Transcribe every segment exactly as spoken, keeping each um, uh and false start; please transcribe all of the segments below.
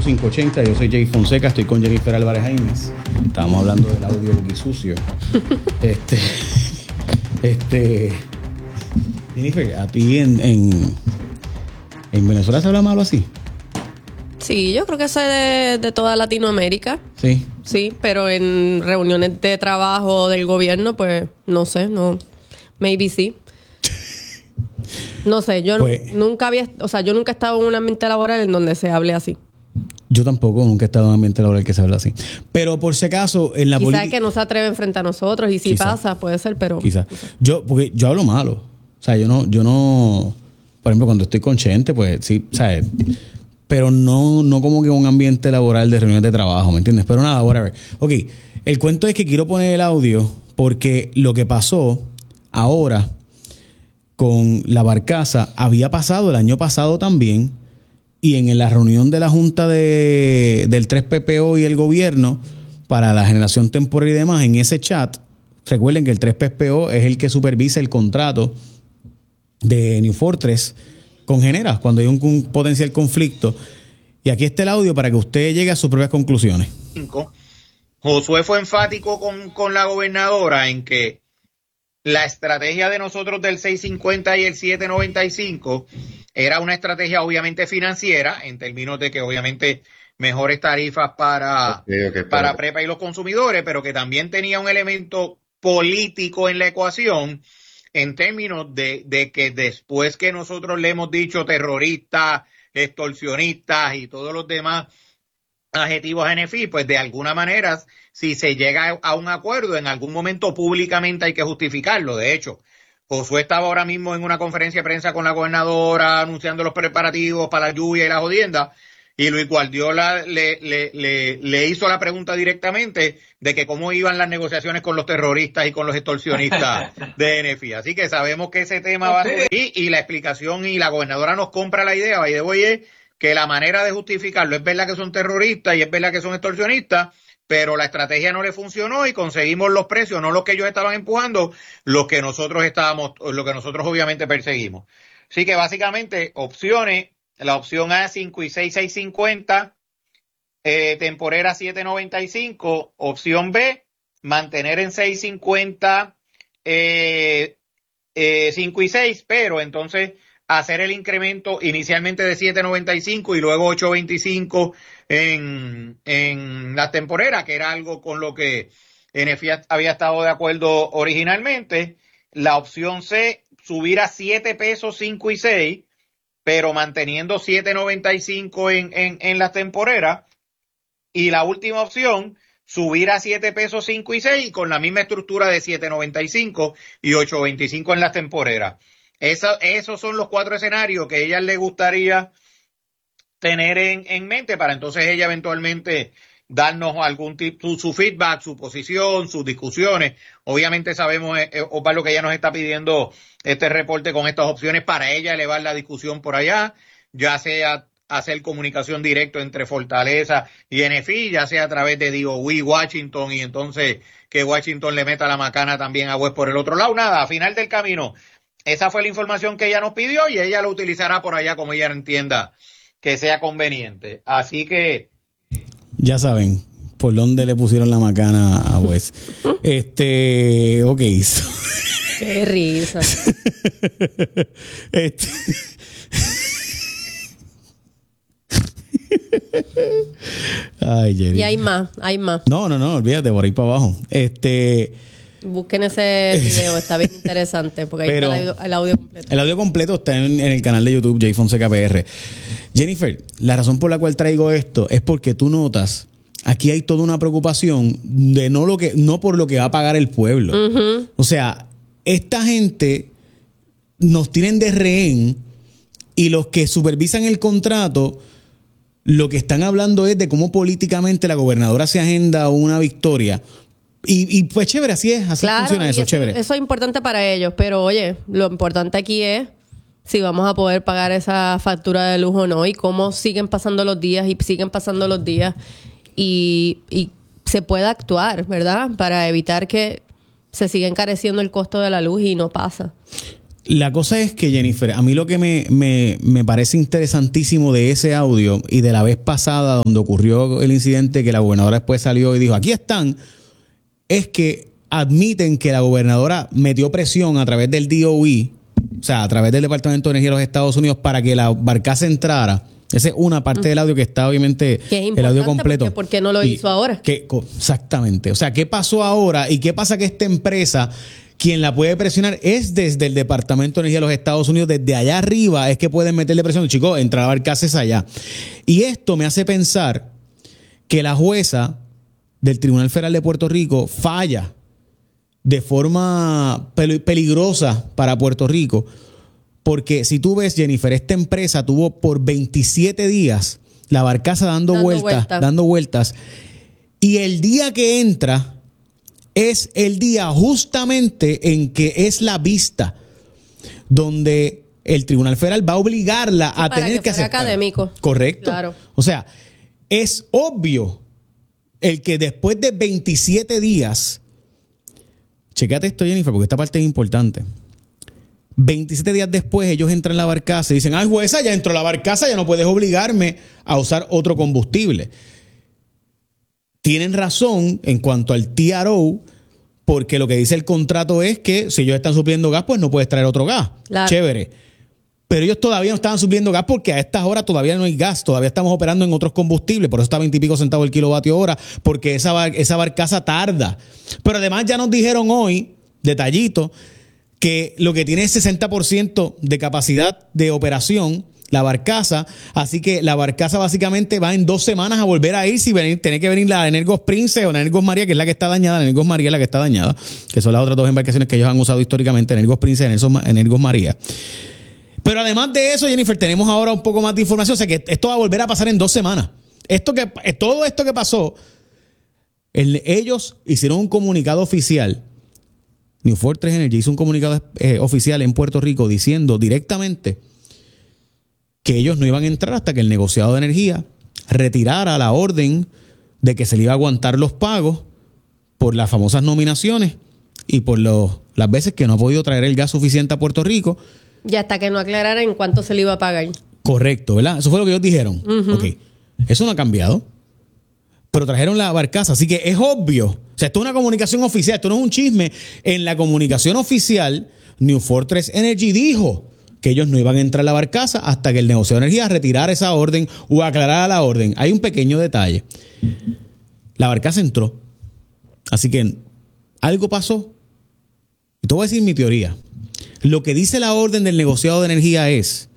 cinco ochenta. Yo soy Jay Fonseca, estoy con Jennifer Álvarez Jaimes. Estábamos hablando del audio sucio. este, este, Jennifer, a ti en, en, en Venezuela se habla malo así. Sí, yo creo que eso es de, de toda Latinoamérica. Sí. Sí, pero en reuniones de trabajo del gobierno, pues no sé, no, maybe sí. No sé, yo pues, nunca había, o sea, yo nunca he estado en un ambiente laboral en donde se hable así. Yo tampoco, nunca he estado en un ambiente laboral que se hable así. Pero por si acaso, en la política... Quizás que no se atreven frente a nosotros y si quizá, pasa, puede ser, pero... Quizás. Yo, porque yo hablo malo. O sea, yo no, yo no... Por ejemplo, cuando estoy con Chente, pues sí, ¿sabes? Pero no, no como que un ambiente laboral de reuniones de trabajo, ¿me entiendes? Pero nada, whatever. Ok, el cuento es que quiero poner el audio porque lo que pasó ahora con la barcaza había pasado el año pasado también, y en la reunión de la Junta de, del tres P P O y el gobierno para la generación temporal y demás, en ese chat, recuerden que el tres P P O es el que supervisa el contrato de New Fortress con Genera cuando hay un, un potencial conflicto. Y aquí está el audio para que usted llegue a sus propias conclusiones. Josué fue enfático con, con la gobernadora en que la estrategia de nosotros del seis cincuenta y el siete noventa y cinco era una estrategia obviamente financiera, en términos de que obviamente mejores tarifas para, okay, okay, para pero... prepa y los consumidores, pero que también tenía un elemento político en la ecuación, en términos de, de que después que nosotros le hemos dicho terroristas, extorsionistas y todos los demás adjetivos a N F I, pues de alguna manera, si se llega a un acuerdo, en algún momento públicamente hay que justificarlo. De hecho, Josué estaba ahora mismo en una conferencia de prensa con la gobernadora anunciando los preparativos para la lluvia y la jodienda, y Luis Guardiola le, le, le, le hizo la pregunta directamente de que cómo iban las negociaciones con los terroristas y con los extorsionistas de N F I. Así que sabemos que ese tema va a ser y, y la explicación, y la gobernadora nos compra la idea, by the way, es que la manera de justificarlo, es verdad que son terroristas y es verdad que son extorsionistas, pero la estrategia no le funcionó y conseguimos los precios, no los que ellos estaban empujando, los que nosotros estábamos, lo que nosotros obviamente perseguimos. Así que básicamente opciones, la opción A cinco y seis, seis cincuenta, eh, temporera siete noventa y cinco, opción B, mantener en seis cincuenta, eh, eh, cinco y seis, pero entonces hacer el incremento inicialmente de siete noventa y cinco y luego ocho veinticinco en, en la temporera, que era algo con lo que N F I había estado de acuerdo originalmente. La opción C, subir a siete pesos cinco y seis, pero manteniendo siete noventa y cinco en, en, en la temporera. Y la última opción, subir a siete pesos cinco y seis con la misma estructura de siete noventa y cinco y ocho veinticinco en la temporera. Eso, esos son los cuatro escenarios que a ella le gustaría tener en, en mente para entonces ella eventualmente darnos algún tipo, su, su feedback, su posición, sus discusiones. Obviamente sabemos, eh, Osvaldo, que ella nos está pidiendo este reporte con estas opciones para ella elevar la discusión por allá, ya sea hacer comunicación directa entre Fortaleza y N F I, ya sea a través de D O E, Washington, y entonces que Washington le meta la macana también a West por el otro lado. Nada, a final del camino, esa fue la información que ella nos pidió y ella la utilizará por allá como ella entienda que sea conveniente. Así que... Ya saben por dónde le pusieron la macana a West. este, ok. Qué risa. este... Ay, Jerry. Y hay más, hay más. No, no, no, olvídate, por ahí para abajo. Este... Busquen ese video, está bien interesante porque ahí Pero está el audio, el audio completo. El audio completo está en, en el canal de YouTube Jay Fonseca P R. Jennifer, la razón por la cual traigo esto es porque tú notas, aquí hay toda una preocupación de no lo que no por lo que va a pagar el pueblo. Uh-huh. O sea, esta gente nos tienen de rehén y los que supervisan el contrato lo que están hablando es de cómo políticamente la gobernadora se agenda una victoria. Y, y pues chévere, así es, así claro, funciona eso, eso, chévere. Eso es importante para ellos, pero oye, lo importante aquí es si vamos a poder pagar esa factura de luz o no, y cómo siguen pasando los días y siguen pasando los días y, y se pueda actuar, ¿verdad? Para evitar que se siga encareciendo el costo de la luz y no pasa. La cosa es que, Jennifer, a mí lo que me, me, me parece interesantísimo de ese audio y de la vez pasada donde ocurrió el incidente que la gobernadora después salió y dijo, aquí están, es que admiten que la gobernadora metió presión a través del D O E, o sea, a través del Departamento de Energía de los Estados Unidos para que la barcaza entrara. Esa es una parte del audio que está obviamente que es el audio completo. ¿Por qué no lo hizo y ahora? Que, exactamente. O sea, ¿qué pasó ahora? ¿Y qué pasa que esta empresa, quien la puede presionar es desde el Departamento de Energía de los Estados Unidos, desde allá arriba es que pueden meterle presión? Chicos, entra a barcazas allá. Y esto me hace pensar que la jueza del Tribunal Federal de Puerto Rico falla de forma peligrosa para Puerto Rico. Porque si tú ves, Jennifer, esta empresa tuvo por veintisiete días la barcaza dando, dando vueltas, vuelta. dando vueltas. Y el día que entra es el día justamente en que es la vista, donde el Tribunal Federal va a obligarla sí, a tener que, que hacer académico. Correcto. Claro. O sea, es obvio el que después de veintisiete días, chécate esto, Jennifer, porque esta parte es importante. veintisiete días después ellos entran en la barcaza y dicen, ay, jueza, ya entró la barcaza, ya no puedes obligarme a usar otro combustible. Tienen razón en cuanto al T R O, porque lo que dice el contrato es que si ellos están supliendo gas, pues no puedes traer otro gas. Claro. Chévere. Pero ellos todavía no estaban supliendo gas porque a estas horas todavía no hay gas, todavía estamos operando en otros combustibles, por eso está veinte y pico centavos el kilovatio hora, porque esa, bar- esa barcaza tarda. Pero además ya nos dijeron hoy, detallito, que lo que tiene es sesenta por ciento de capacidad de operación, la barcaza, así que la barcaza básicamente va en dos semanas a volver a ir si venir, tiene que venir la Energos Prince o la Energos María, que es la que está dañada, la Energos María es la que está dañada, que son las otras dos embarcaciones que ellos han usado históricamente, Energos Prince y Energos María. Pero además de eso, Jennifer, tenemos ahora un poco más de información, o sea que esto va a volver a pasar en dos semanas. Esto que, todo esto que pasó, el, ellos hicieron un comunicado oficial. New Fortress Energy hizo un comunicado eh, oficial en Puerto Rico diciendo directamente que ellos no iban a entrar hasta que el negociado de energía retirara la orden de que se le iba a aguantar los pagos por las famosas nominaciones y por los, las veces que no ha podido traer el gas suficiente a Puerto Rico. Y hasta que no aclarara en cuánto se le iba a pagar. Correcto, ¿verdad? Eso fue lo que ellos dijeron. Uh-huh. Ok, eso no ha cambiado. Pero trajeron la barcaza, así que es obvio. O sea, esto es una comunicación oficial, esto no es un chisme. En la comunicación oficial, New Fortress Energy dijo que ellos no iban a entrar a la barcaza hasta que el negociado de energía retirara esa orden o aclarara la orden. Hay un pequeño detalle. La barcaza entró. Así que algo pasó. Y te voy a decir mi teoría. Lo que dice la orden del negociado de energía es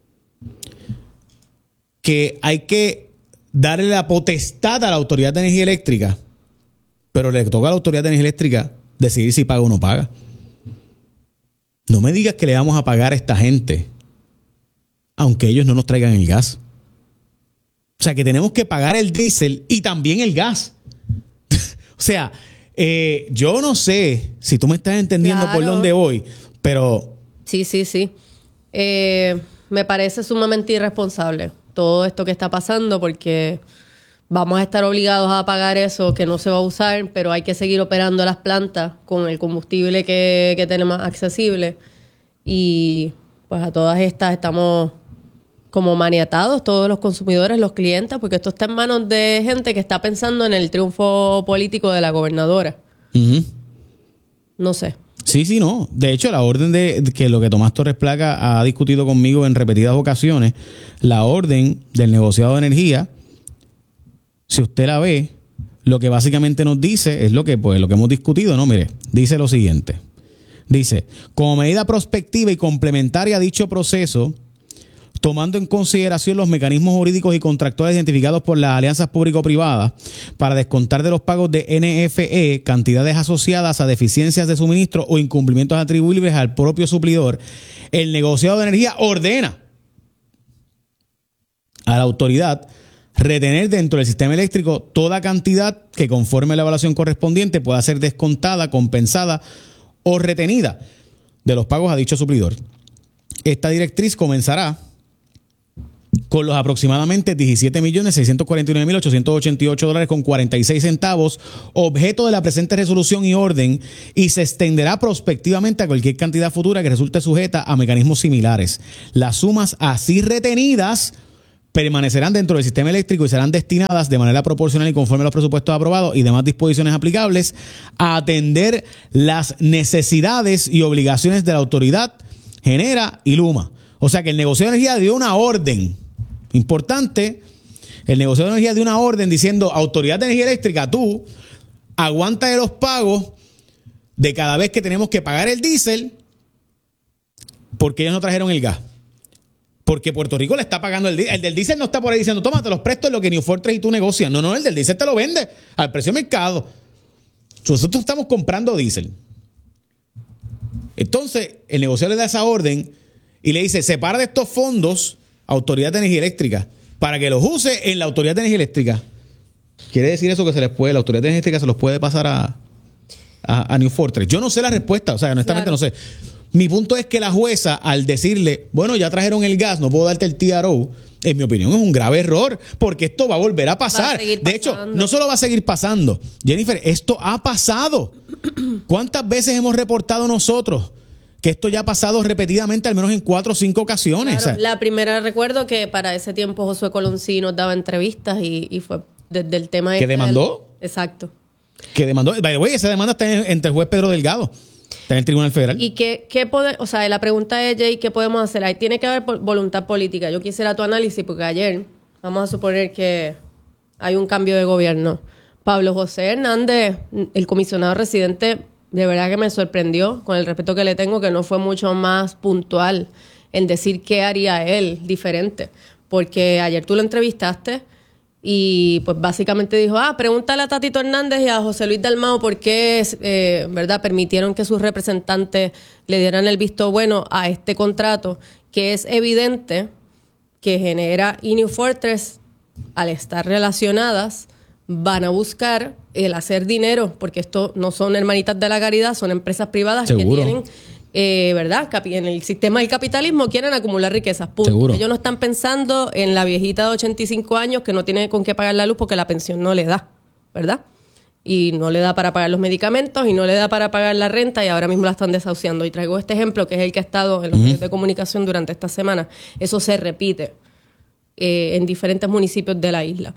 que hay que darle la potestad a la Autoridad de Energía Eléctrica, pero le toca a la Autoridad de Energía Eléctrica decidir si paga o no paga. No me digas que le vamos a pagar a esta gente aunque ellos no nos traigan el gas. O sea, que tenemos que pagar el diésel y también el gas. O sea, eh, yo no sé si tú me estás entendiendo claro. por dónde voy, pero... Sí, sí, sí. Eh, me parece sumamente irresponsable todo esto que está pasando porque vamos a estar obligados a pagar eso que no se va a usar, pero hay que seguir operando las plantas con el combustible que, que tenemos accesible. Y pues a todas estas estamos como maniatados, todos los consumidores, los clientes, porque esto está en manos de gente que está pensando en el triunfo político de la gobernadora. Uh-huh. No sé. Sí, sí, no. De hecho, la orden de que lo que Tomás Torres Placa ha discutido conmigo en repetidas ocasiones, la orden del negociado de energía, si usted la ve, lo que básicamente nos dice es lo que, pues, lo que hemos discutido, ¿no? Mire, dice lo siguiente. Dice, como medida prospectiva y complementaria a dicho proceso, tomando en consideración los mecanismos jurídicos y contractuales identificados por las alianzas público-privadas para descontar de los pagos de N F E cantidades asociadas a deficiencias de suministro o incumplimientos atribuibles al propio suplidor, el negociado de energía ordena a la autoridad retener dentro del sistema eléctrico toda cantidad que conforme a la evaluación correspondiente pueda ser descontada, compensada o retenida de los pagos a dicho suplidor. Esta directriz comenzará con los aproximadamente diecisiete millones seiscientos cuarenta y nueve mil ochocientos ochenta y ocho dólares con cuarenta y seis centavos, objeto de la presente resolución y orden, y se extenderá prospectivamente a cualquier cantidad futura que resulte sujeta a mecanismos similares. Las sumas así retenidas permanecerán dentro del sistema eléctrico y serán destinadas de manera proporcional y conforme a los presupuestos aprobados y demás disposiciones aplicables a atender las necesidades y obligaciones de la autoridad, Genera y Luma. O sea que el negociado de energía dio una orden importante. El negociado de energía dio una orden diciendo: Autoridad de Energía Eléctrica, tú aguanta de los pagos de cada vez que tenemos que pagar el diésel porque ellos no trajeron el gas. Porque Puerto Rico le está pagando el diésel. El del diésel no está por ahí diciendo: toma, te los presto en lo que New Fortress y tú negocias. No, no, el del diésel te lo vende al precio de mercado. Nosotros estamos comprando diésel. Entonces, el negociador le da esa orden y le dice: separa de estos fondos Autoridad de Energía Eléctrica para que los use en la Autoridad de Energía Eléctrica. ¿Quiere decir eso que se les puede, la Autoridad de Energía Eléctrica se los puede pasar a, a, a New Fortress? Yo no sé la respuesta, o sea, honestamente claro. no sé. Mi punto es que la jueza, al decirle: bueno, ya trajeron el gas, no puedo darte el T R O, en mi opinión es un grave error, porque esto va a volver a pasar. A de hecho, no solo va a seguir pasando, Jennifer, esto ha pasado. ¿Cuántas veces hemos reportado nosotros que esto ya ha pasado repetidamente, al menos en cuatro o cinco ocasiones? Claro, o sea, la primera, recuerdo que para ese tiempo Josué Colón sí nos daba entrevistas y, y fue desde el tema... ¿Que demandó? Del, exacto. Que demandó. By the way, esa demanda está en, entre el juez Pedro Delgado. Está en el Tribunal Federal. ¿Y qué, qué pode, o sea, la pregunta es, Jay, ¿qué podemos hacer? Ahí tiene que haber voluntad política. Yo quisiera tu análisis porque ayer, vamos a suponer que hay un cambio de gobierno. Pablo José Hernández, el comisionado residente, de verdad que me sorprendió, con el respeto que le tengo, que no fue mucho más puntual en decir qué haría él diferente. Porque ayer tú lo entrevistaste y pues básicamente dijo: ah, pregúntale a Tatito Hernández y a José Luis Dalmau por qué eh, ¿verdad? permitieron que sus representantes le dieran el visto bueno a este contrato, que es evidente que Genera y New Fortress, al estar relacionadas, van a buscar el hacer dinero, porque esto no son hermanitas de la caridad, son empresas privadas ¿Seguro? que tienen, eh, ¿verdad? En el sistema del capitalismo quieren acumular riquezas. Punto. ¿Seguro? Ellos no están pensando en la viejita de ochenta y cinco años que no tiene con qué pagar la luz porque la pensión no le da, ¿verdad? Y no le da para pagar los medicamentos y no le da para pagar la renta y ahora mismo la están desahuciando. Y traigo este ejemplo, que es el que ha estado en los uh-huh. medios de comunicación durante esta semana. Eso se repite eh, en diferentes municipios de la isla.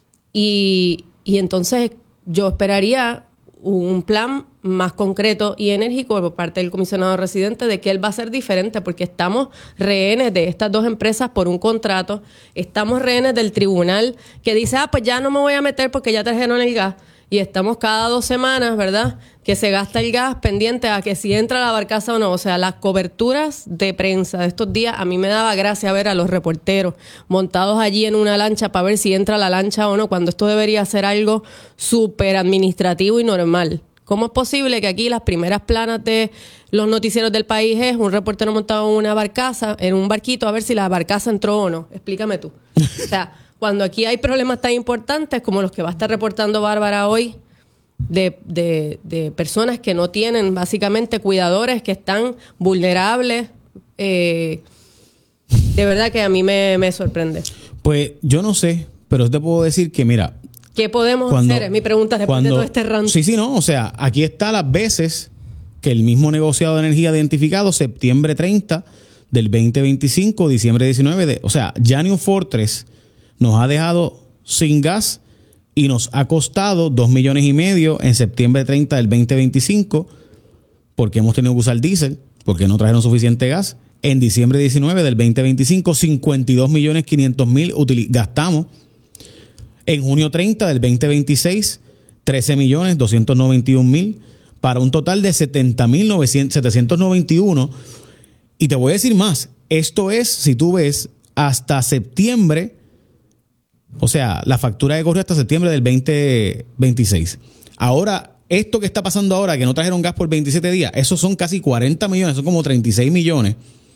Y, y entonces yo esperaría un plan más concreto y enérgico por parte del comisionado residente de que él va a ser diferente, porque estamos rehenes de estas dos empresas por un contrato, estamos rehenes del tribunal que dice: ah, pues ya no me voy a meter porque ya trajeron el gas. Y estamos cada dos semanas, ¿verdad?, que se gasta el gas pendiente a que si entra la barcaza o no. O sea, las coberturas de prensa de estos días, a mí me daba gracia ver a los reporteros montados allí en una lancha para ver si entra la lancha o no, cuando esto debería ser algo súper administrativo y normal. ¿Cómo es posible que aquí las primeras planas de los noticieros del país es un reportero montado en una barcaza, en un barquito, a ver si la barcaza entró o no? Explícame tú. O sea, cuando aquí hay problemas tan importantes como los que va a estar reportando Bárbara hoy, de, de, de personas que no tienen básicamente cuidadores, que están vulnerables, eh, de verdad que a mí me, me sorprende. Pues yo no sé, pero te puedo decir que, mira... ¿Qué podemos cuando, hacer? Es mi pregunta después cuando, de todo este rant. Sí, sí, no, o sea, aquí está las veces que el mismo negociado de energía ha identificado septiembre treinta del veinte veinticinco, diciembre diecinueve, de, o sea, ya New Fortress nos ha dejado sin gas y nos ha costado dos millones y medio en septiembre treinta del veinte veinticinco porque hemos tenido que usar diésel, porque no trajeron suficiente gas. En diciembre diecinueve del veinte veinticinco, cincuenta y dos millones quinientos mil gastamos. En junio treinta del veinte veintiséis, trece millones doscientos noventa y un mil, para un total de setenta mil setecientos noventa y uno. Y te voy a decir más, esto es, si tú ves, hasta septiembre, o sea, la factura que corrió hasta septiembre del veinte veintiséis. Ahora, esto que está pasando ahora, que no trajeron gas por veintisiete días, esos son casi cuarenta millones, son como treinta y seis millones.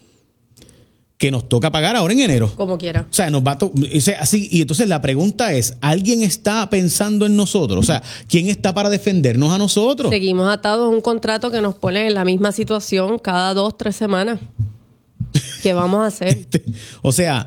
Que nos toca pagar ahora en enero. Como quiera. O sea, nos va a to- o sea, así, y entonces la pregunta es, ¿alguien está pensando en nosotros? O sea, ¿quién está para defendernos a nosotros? Seguimos atados a un contrato que nos pone en la misma situación cada dos, tres semanas. ¿Qué vamos a hacer? O sea,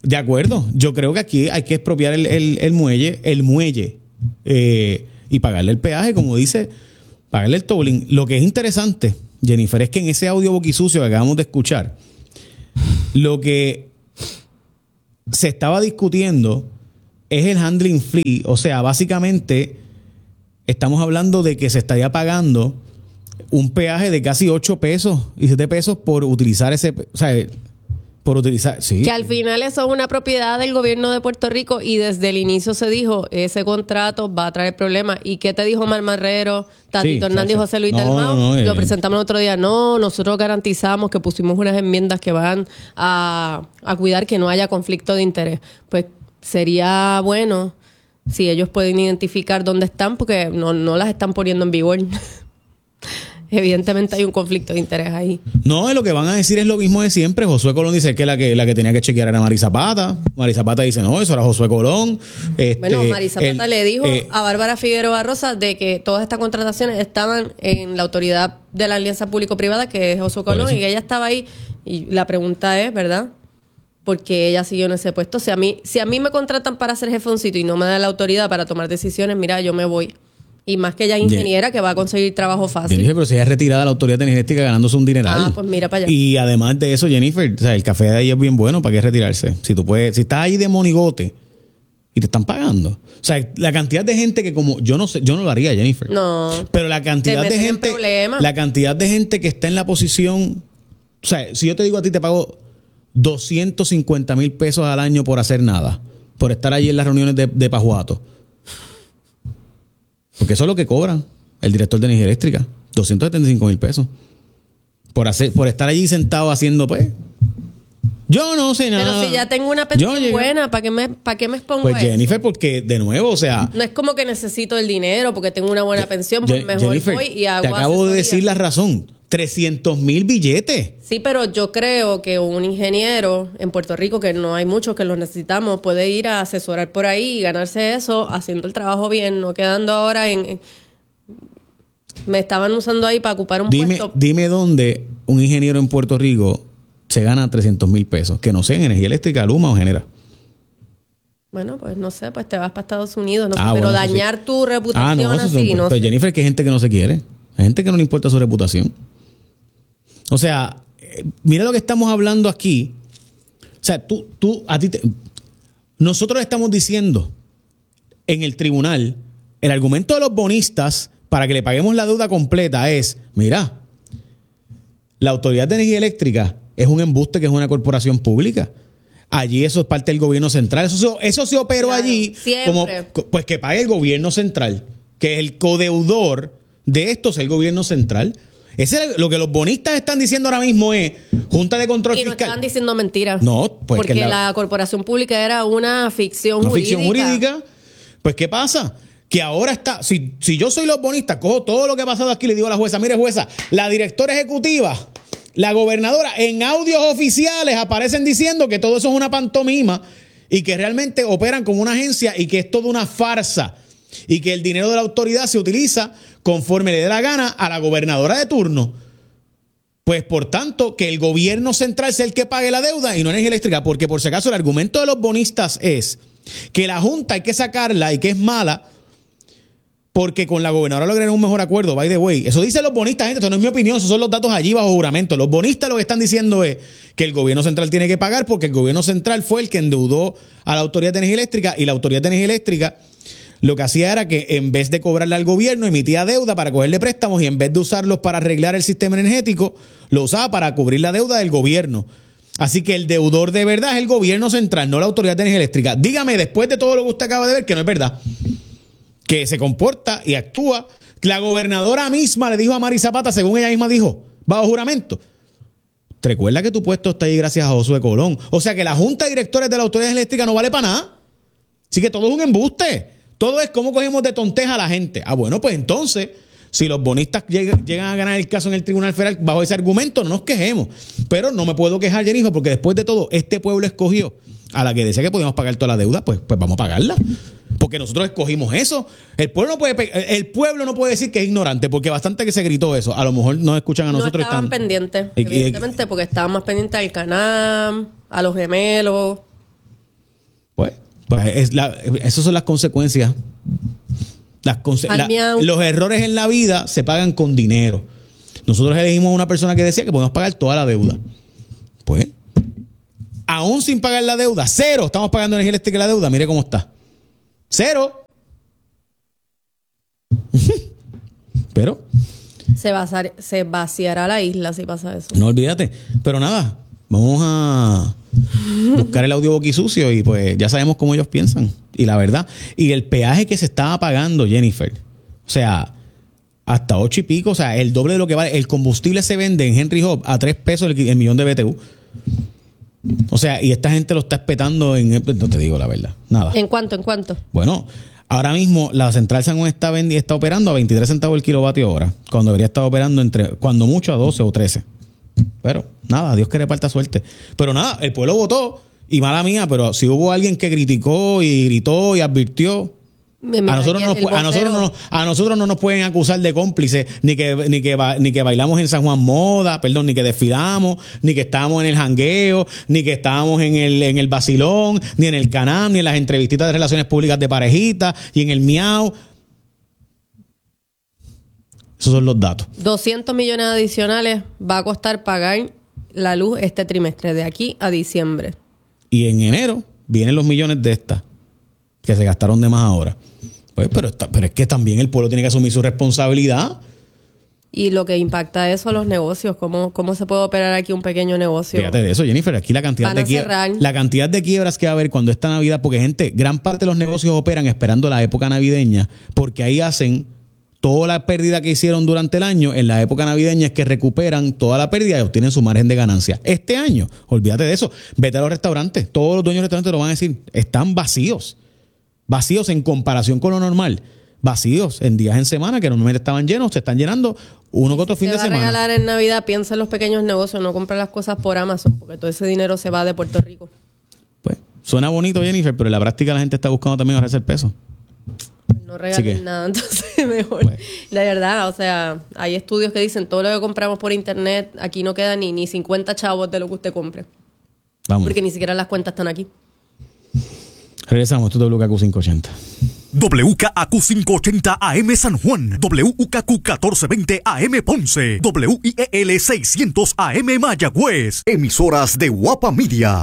De acuerdo. Yo creo que aquí hay que expropiar el, el, el muelle, el muelle eh, y pagarle el peaje, como dice, pagarle el tolling. Lo que es interesante, Jennifer, es que en ese audio boquisucio que acabamos de escuchar, lo que se estaba discutiendo es el handling fee. O sea, básicamente estamos hablando de que se estaría pagando un peaje de casi ocho pesos y siete pesos por utilizar ese... O sea, por utilizar... Sí. Que al final eso es una propiedad del gobierno de Puerto Rico y desde el inicio se dijo, ese contrato va a traer problemas. ¿Y qué te dijo Mar Marrero, Tatito Sí, Hernández y chacho. José Luis No, Dalmau? no, no, Lo eh. presentamos el otro día. No, nosotros garantizamos que pusimos unas enmiendas que van a, a cuidar que no haya conflicto de interés. Pues sería bueno si ellos pueden identificar dónde están, porque no, no las están poniendo en vigor. Evidentemente hay un conflicto de interés ahí. No, lo que van a decir es lo mismo de siempre. Josué Colón dice que la que, la que tenía que chequear era Mari Zapata. Mari Zapata dice, no, eso era Josué Colón. Este, Bueno, Mari Zapata el, le dijo eh, a Bárbara Figueroa Rosa de que todas estas contrataciones estaban en la autoridad de la alianza público-privada, que es Josué Colón, y que ella estaba ahí. Y la pregunta es, ¿verdad? Porque ella siguió en ese puesto. Si a mí, si a mí me contratan para ser jefe de un sitio y no me dan la autoridad para tomar decisiones, mira, yo me voy. Y más que ella es ingeniera, que va a conseguir trabajo fácil. Jennifer, pero si ella es retirada de la autoridad energética ganándose un dineral. Ah, pues mira para allá. Y además de eso, Jennifer, o sea, el café de ahí es bien bueno, ¿para qué retirarse? Si tú puedes, si estás ahí de monigote y te están pagando. O sea, la cantidad de gente que como, yo no sé, yo no lo haría, Jennifer. No. Pero la cantidad Te de meten en gente, problemas. la cantidad de gente que está en la posición, o sea, si yo te digo a ti te pago doscientos cincuenta mil pesos al año por hacer nada, por estar allí en las reuniones de, de Pajuato. Porque eso es lo que cobran el director de energía eléctrica, doscientos setenta y cinco mil pesos. Por hacer, por estar allí sentado haciendo, pues. Yo no sé nada. Pero si ya tengo una pensión Yo llegué- buena, ¿para qué me, para qué me expongo Pues a eso? Jennifer, porque de nuevo, o sea. No es como que necesito el dinero porque tengo una buena pensión, pues Je- mejor Jennifer, voy y hago te acabo de asesoría. decir la razón. trescientos mil billetes. Sí, pero yo creo que un ingeniero en Puerto Rico, que no hay muchos que los necesitamos, puede ir a asesorar por ahí y ganarse eso haciendo el trabajo bien, no quedando ahora en... en- me estaban usando ahí para ocupar un Dime, puesto. dime dónde un ingeniero en Puerto Rico se gana trescientos mil pesos. Que no sea en energía eléctrica, Luma o Genera. Bueno, pues no sé, pues te vas para Estados Unidos, no sé, Ah, pero bueno, eso sí. dañar tu reputación Ah, no, eso así, son- no Pero sé. Jennifer, que hay gente que no se quiere. Hay gente que no le importa su reputación. O sea, eh, mira lo que estamos hablando aquí. O sea, tú, tú, a ti te- nosotros estamos diciendo en el tribunal, el argumento de los bonistas para que le paguemos la deuda completa es, mira, la Autoridad de Energía Eléctrica es un embuste que es una corporación pública. Allí eso es parte del gobierno central. Eso, se- eso se operó Claro, allí siempre. como, pues que pague el gobierno central, que es el codeudor de esto, es el gobierno central. Ese es lo que los bonistas están diciendo ahora mismo es Junta de Control Y no Fiscal. están diciendo mentiras. No, pues porque que la... la- corporación pública era una ficción Una jurídica. ficción jurídica. Pues, ¿qué pasa? Que ahora está, si, si yo soy los bonistas, cojo todo lo que ha pasado aquí y le digo a la jueza, mire jueza, la directora ejecutiva, la gobernadora, en audios oficiales aparecen diciendo que todo eso es una pantomima y que realmente operan como una agencia y que es toda una farsa y que el dinero de la autoridad se utiliza conforme le dé la gana a la gobernadora de turno. Pues por tanto, que el gobierno central sea el que pague la deuda y no energía eléctrica, porque por si acaso el argumento de los bonistas es que la Junta hay que sacarla y que es mala porque con la gobernadora lograron un mejor acuerdo, by the way. Eso dicen los bonistas, gente, esto no es mi opinión, esos son los datos allí bajo juramento. Los bonistas lo que están diciendo es que el gobierno central tiene que pagar porque el gobierno central fue el que endeudó a la Autoridad de Energía Eléctrica y la Autoridad de Energía Eléctrica lo que hacía era que en vez de cobrarle al gobierno, emitía deuda para cogerle préstamos y en vez de usarlos para arreglar el sistema energético, lo usaba para cubrir la deuda del gobierno. Así que el deudor de verdad es el gobierno central, no la Autoridad de Energía Eléctrica. Dígame, después de todo lo que usted acaba de ver, que no es verdad. Que se comporta y actúa. La gobernadora misma le dijo a Mari Zapata, según ella misma dijo, bajo juramento. ¿Te recuerda que tu puesto está ahí gracias a Josué Colón? O sea que la Junta de Directores de la Autoridad Eléctrica no vale para nada. Así que todo es un embuste. Todo es cómo cogemos de tonteja a la gente. Ah, bueno, pues entonces, si los bonistas llegan, llegan a ganar el caso en el Tribunal Federal bajo ese argumento, no nos quejemos. Pero no me puedo quejar, Jennifer, porque después de todo, este pueblo escogió a la que decía que podíamos pagar toda la deuda, pues, pues vamos a pagarla. Porque nosotros escogimos eso. El pueblo no puede el pueblo no puede decir que es ignorante, porque bastante que se gritó eso. A lo mejor nos escuchan a No nosotros. estaban están, pendientes, y- y- evidentemente, porque estaban más pendientes al Canam, a los gemelos. Pues, pues es la, esas son las consecuencias. Las conse- la, los errores en la vida se pagan con dinero. Nosotros elegimos a una persona que decía que podemos pagar toda la deuda. Pues, aún sin pagar la deuda, cero, estamos pagando energía eléctrica y la deuda. Mire cómo está. Cero. Pero se, basar, se vaciará la isla si pasa eso. No olvídate. Pero nada, vamos a buscar el audio boquisucio y pues ya sabemos cómo ellos piensan. Y la verdad, y el peaje que se estaba pagando, Jennifer, o sea, hasta ocho y pico, o sea, el doble de lo que vale. El combustible se vende en Henry Hub a tres pesos el, el millón de B T U. O sea, y esta gente lo está espetando en... No te digo la verdad, nada. ¿En cuánto? ¿En cuánto? Bueno, ahora mismo la central San Juan está, vendi- está operando a veintitrés centavos el kilovatio hora, cuando debería estar operando entre, cuando mucho, a doce o trece. Pero nada, Dios que reparta suerte. Pero nada, el pueblo votó y mala mía, pero si hubo alguien que criticó y gritó y advirtió... A nosotros, no nos, a, nosotros no, a nosotros no nos pueden acusar de cómplices, ni que, ni que ni que bailamos en San Juan Moda, perdón, ni que desfilamos, ni que estábamos en el jangueo, ni que estábamos en el, en el vacilón, ni en el canam, ni en las entrevistitas de relaciones públicas de parejitas, y en el miau. Esos son los datos. doscientos millones adicionales va a costar pagar la luz este trimestre, de aquí a diciembre. Y en enero vienen los millones de estas, que se gastaron de más ahora. Pues, pero, está, pero es que también el pueblo tiene que asumir su responsabilidad. Y lo que impacta eso a los negocios, ¿cómo, cómo se puede operar aquí un pequeño negocio? Fíjate de eso, Jennifer, aquí la cantidad de quiebras, la cantidad de quiebras que va a haber cuando esta Navidad, porque gente, gran parte de los negocios operan esperando la época navideña, porque ahí hacen toda la pérdida que hicieron durante el año. En la época navideña es que recuperan toda la pérdida y obtienen su margen de ganancia. Este año, olvídate de eso, vete a los restaurantes, todos los dueños de restaurantes lo van a decir, están vacíos. Vacíos en comparación con lo normal. Vacíos en días en semana que normalmente estaban llenos, se están llenando uno que otro fin de semana. Si te va a regalar en Navidad, piensa en los pequeños negocios, no compra las cosas por Amazon, porque todo ese dinero se va de Puerto Rico. Pues suena bonito, Jennifer, pero en la práctica la gente está buscando también ahorrarse el peso. No regalen que, nada, entonces mejor. Pues, la verdad, o sea, hay estudios que dicen todo lo que compramos por internet, aquí no queda ni, ni cincuenta chavos de lo que usted compre. Vamos. Porque ni siquiera las cuentas están aquí. Regresamos, esto es W K Q quinientos ochenta. W K A Q quinientos ochenta A M San Juan, W K Q catorce veinte A M Ponce, W I E L seiscientos A M Mayagüez. Emisoras de Guapa Media.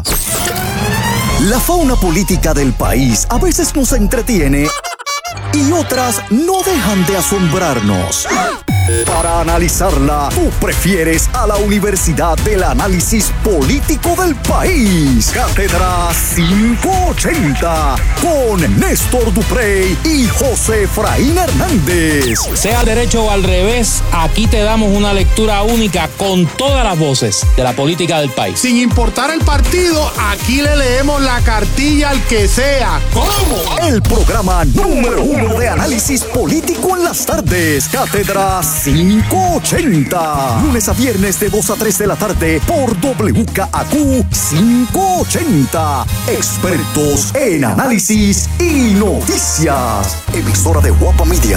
La fauna política del país a veces nos entretiene y otras no dejan de asombrarnos. Para analizarla, tú prefieres a la Universidad del Análisis Político del País. Cátedra quinientos ochenta con Néstor Duprey y José Efraín Hernández. Sea al derecho o al revés, aquí te damos una lectura única con todas las voces de la política del país. Sin importar el partido, aquí le leemos la cartilla al que sea. ¿Cómo? El programa número uno de análisis político en las tardes. Cátedra quinientos ochenta. Lunes a viernes de dos a tres de la tarde por W K A Q quinientos ochenta. Expertos en análisis y noticias. Emisora de Guapa Media.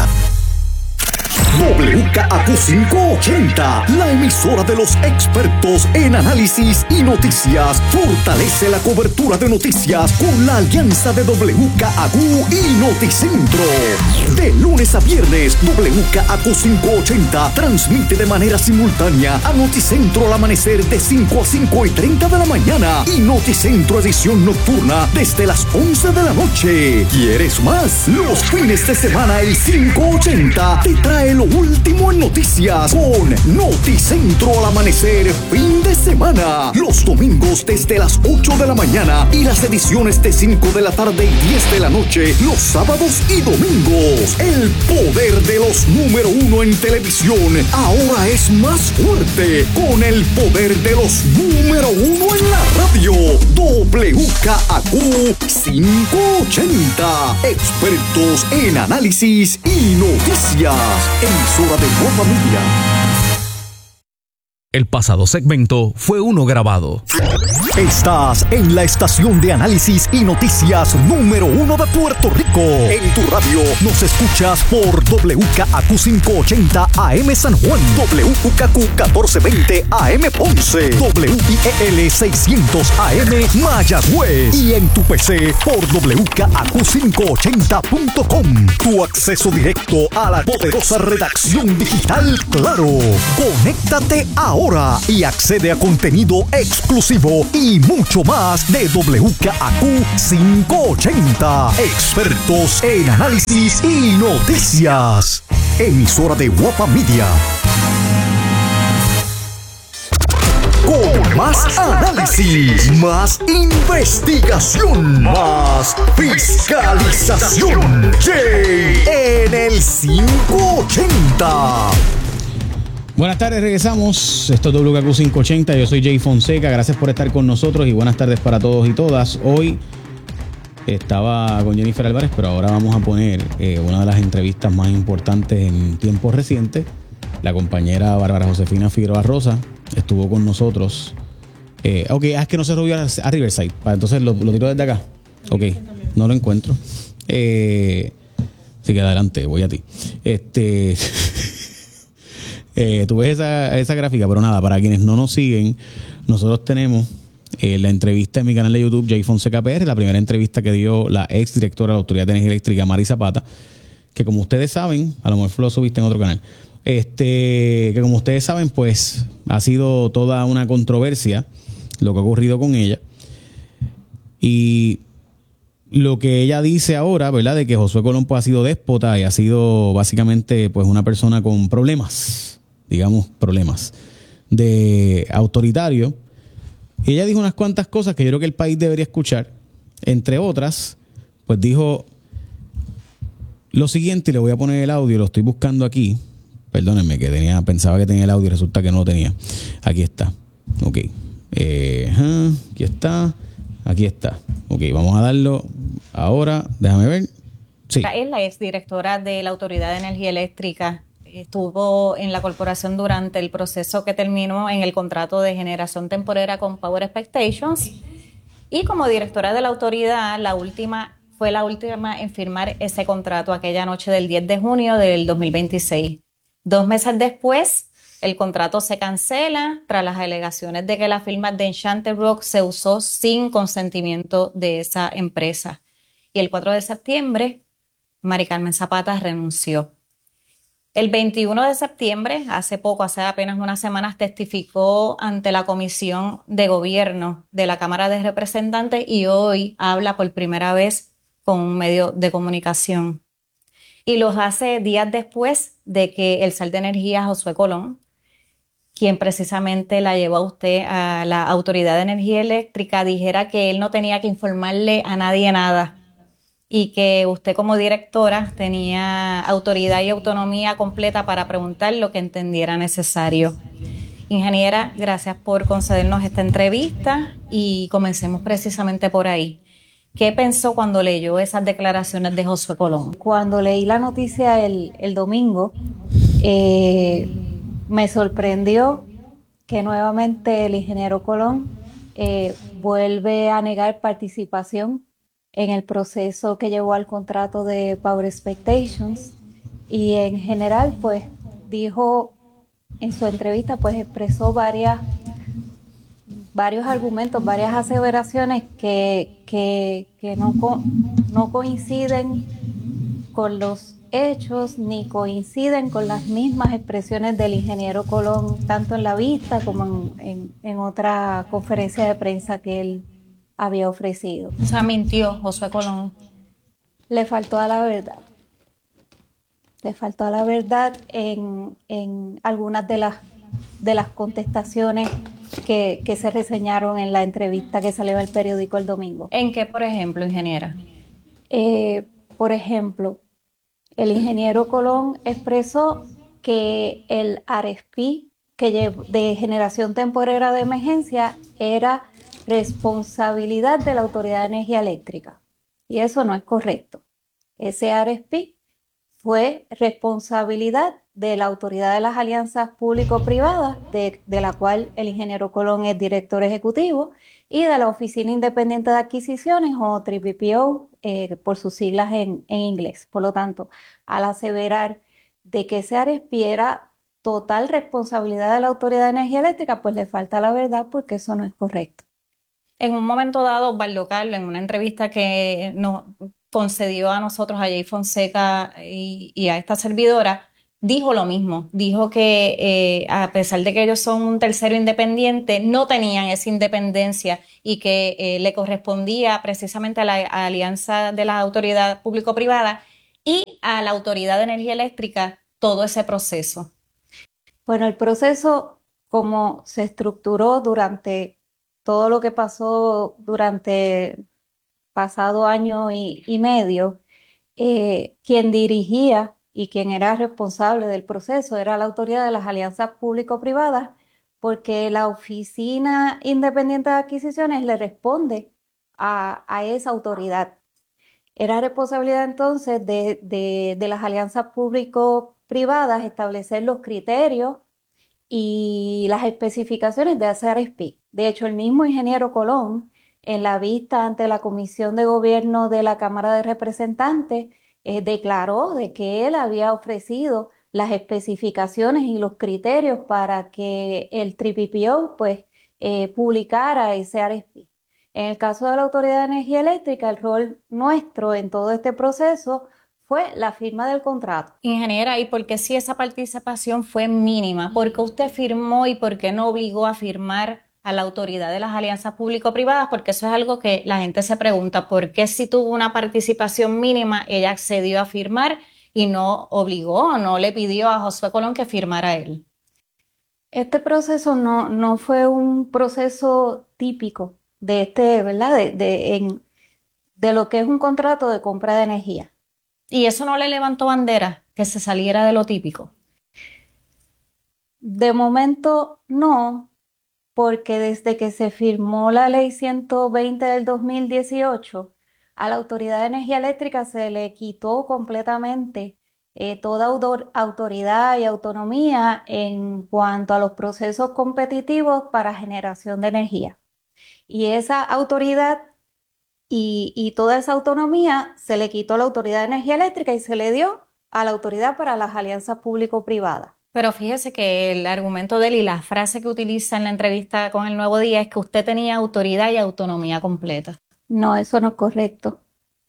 W K A Q quinientos ochenta, la emisora de los expertos en análisis y noticias, fortalece la cobertura de noticias con la alianza de W K A Q y Noticentro. De lunes a viernes, W K A Q quinientos ochenta transmite de manera simultánea a Noticentro al amanecer de cinco a cinco y treinta de la mañana y Noticentro edición nocturna desde las once de la noche. ¿Quieres más? Los fines de semana el quinientos ochenta te trae lo último en noticias con Noticentro al amanecer fin de semana. Los domingos desde las ocho de la mañana y las ediciones de cinco de la tarde y diez de la noche los sábados y domingos. El poder de los número uno en televisión ahora es más fuerte con el poder de los número uno en la radio. W K A Q quinientos ochenta. Expertos en análisis y noticias. Emisora de Guapa Media. El pasado segmento fue uno grabado. Estás en la estación de análisis y noticias número uno de Puerto Rico. En tu radio nos escuchas por W K A Q quinientos ochenta A M San Juan, W K A Q catorce veinte A M Ponce, W I E L seiscientos A M Mayagüez y en tu P C por W K A Q quinientos ochenta punto com. Tu acceso directo a la poderosa redacción digital Claro. Conéctate ahora y accede a contenido exclusivo y mucho más de W K A Q quinientos ochenta. Expertos en análisis y noticias. Emisora de Guapa Media. Con más análisis, más investigación, más fiscalización. Jay en el quinientos ochenta. Buenas tardes, regresamos. Esto es W K Q quinientos ochenta. Yo soy Jay Fonseca. Gracias por estar con nosotros y buenas tardes para todos y todas. Hoy estaba con Jennifer Álvarez, pero ahora vamos a poner eh, una de las entrevistas más importantes en tiempos recientes. La compañera Bárbara Josefina Figueroa Rosa estuvo con nosotros. Eh, ok, ah, es que no se subió a, a Riverside. Entonces lo, lo tiro desde acá. Ok, no lo encuentro. Eh, así que adelante, voy a ti. Este... Eh, tú ves esa, esa gráfica, pero nada, para quienes no nos siguen, nosotros tenemos eh, la entrevista en mi canal de YouTube, Jay Fonseca P R, la primera entrevista que dio la ex directora de la Autoridad de Energía Eléctrica, Mari Zapata, que como ustedes saben, a lo mejor lo subiste en otro canal, este, que como ustedes saben, pues ha sido toda una controversia lo que ha ocurrido con ella. Y lo que ella dice ahora, ¿verdad? De que Josué Colón pues, ha sido déspota y ha sido básicamente pues una persona con problemas. digamos, problemas de autoritario. Y ella dijo unas cuantas cosas que yo creo que el país debería escuchar. Entre otras, pues dijo lo siguiente, y le voy a poner el audio, lo estoy buscando aquí. Perdónenme, que tenía, pensaba que tenía el audio y resulta que no lo tenía. Aquí está. Ok. Eh, uh, aquí está. Aquí está. Ok, vamos a darlo ahora. Déjame ver. Sí. Es la exdirectora de la Autoridad de Energía Eléctrica. Estuvo en la corporación durante el proceso que terminó en el contrato de generación temporera con Power Expectations y como directora de la autoridad, la última fue la última en firmar ese contrato aquella noche del diez de junio del dos mil veintiséis. Dos meses después, el contrato se cancela tras las alegaciones de que la firma de Enchanted Rock se usó sin consentimiento de esa empresa. Y el cuatro de septiembre, Mari Carmen Zapata renunció. El veintiuno de septiembre, hace poco, hace apenas unas semanas, testificó ante la Comisión de Gobierno de la Cámara de Representantes y hoy habla por primera vez con un medio de comunicación. Y los hace días después de que el Sal de Energía, Josué Colón, quien precisamente la llevó a usted a la Autoridad de Energía Eléctrica, dijera que él no tenía que informarle a nadie nada. Y que usted como directora tenía autoridad y autonomía completa para preguntar lo que entendiera necesario. Ingeniera, gracias por concedernos esta entrevista y comencemos precisamente por ahí. ¿Qué pensó cuando leyó esas declaraciones de Josué Colón? Cuando leí la noticia el, el domingo, eh, me sorprendió que nuevamente el ingeniero Colón eh, vuelve a negar participación en el proceso que llevó al contrato de Power Expectations y en general pues dijo en su entrevista pues expresó varias varios argumentos, varias aseveraciones que, que, que no, co- no coinciden con los hechos ni coinciden con las mismas expresiones del ingeniero Colón tanto en la vista como en, en, en otra conferencia de prensa que él había ofrecido. O sea, mintió Josué Colón. Le faltó a la verdad. Le faltó a la verdad en, en algunas de las, de las contestaciones que, que se reseñaron en la entrevista que salió en el periódico el domingo. ¿En qué, por ejemplo, ingeniera? Eh, por ejemplo, el ingeniero Colón expresó que el R F P que llevó, de generación temporera de emergencia era responsabilidad de la Autoridad de Energía Eléctrica. Y eso no es correcto. Ese R F P fue responsabilidad de la Autoridad de las Alianzas Público-Privadas, de, de la cual el ingeniero Colón es director ejecutivo, y de la Oficina Independiente de Adquisiciones, o T P P O, eh, por sus siglas en, en inglés. Por lo tanto, al aseverar de que ese A R E S P I era total responsabilidad de la Autoridad de Energía Eléctrica, pues le falta la verdad, porque eso no es correcto. En un momento dado, Osvaldo Carlos, en una entrevista que nos concedió a nosotros, a Jay Fonseca y, y a esta servidora, dijo lo mismo. Dijo que eh, a pesar de que ellos son un tercero independiente, no tenían esa independencia y que eh, le correspondía precisamente a la a Alianza de la Autoridad Público-Privada y a la Autoridad de Energía Eléctrica todo ese proceso. Bueno, el proceso, como se estructuró durante todo lo que pasó durante pasado año y, y medio, eh, quien dirigía y quien era responsable del proceso era la Autoridad de las Alianzas Público-Privadas, porque la Oficina Independiente de Adquisiciones le responde a, a esa autoridad. Era responsabilidad entonces de, de, de las alianzas público-privadas establecer los criterios y las especificaciones de ese A R E S P I. De hecho, el mismo ingeniero Colón, en la vista ante la Comisión de Gobierno de la Cámara de Representantes, eh, declaró de que él había ofrecido las especificaciones y los criterios para que el T P P O pues, eh, publicara ese A R E S P I. En el caso de la Autoridad de Energía Eléctrica, el rol nuestro en todo este proceso fue la firma del contrato. Ingeniera, ¿y por qué si esa participación fue mínima? ¿Por qué usted firmó y por qué no obligó a firmar a la Autoridad de las Alianzas Público-Privadas? Porque eso es algo que la gente se pregunta. ¿Por qué si tuvo una participación mínima, ella accedió a firmar y no obligó, no le pidió a Josué Colón que firmara él? Este proceso no, no fue un proceso típico de este, ¿verdad? De, de, en, de lo que es un contrato de compra de energía. ¿Y eso no le levantó bandera, que se saliera de lo típico? De momento no, porque desde que se firmó la ley ciento veinte del dos mil dieciocho, a la Autoridad de Energía Eléctrica se le quitó completamente eh, toda autor, autoridad y autonomía en cuanto a los procesos competitivos para generación de energía. Y esa autoridad y, y toda esa autonomía se le quitó a la Autoridad de Energía Eléctrica y se le dio a la Autoridad para las Alianzas Público-Privadas. Pero fíjese que el argumento de él y la frase que utiliza en la entrevista con El Nuevo Día es que usted tenía autoridad y autonomía completa. No, eso no es correcto.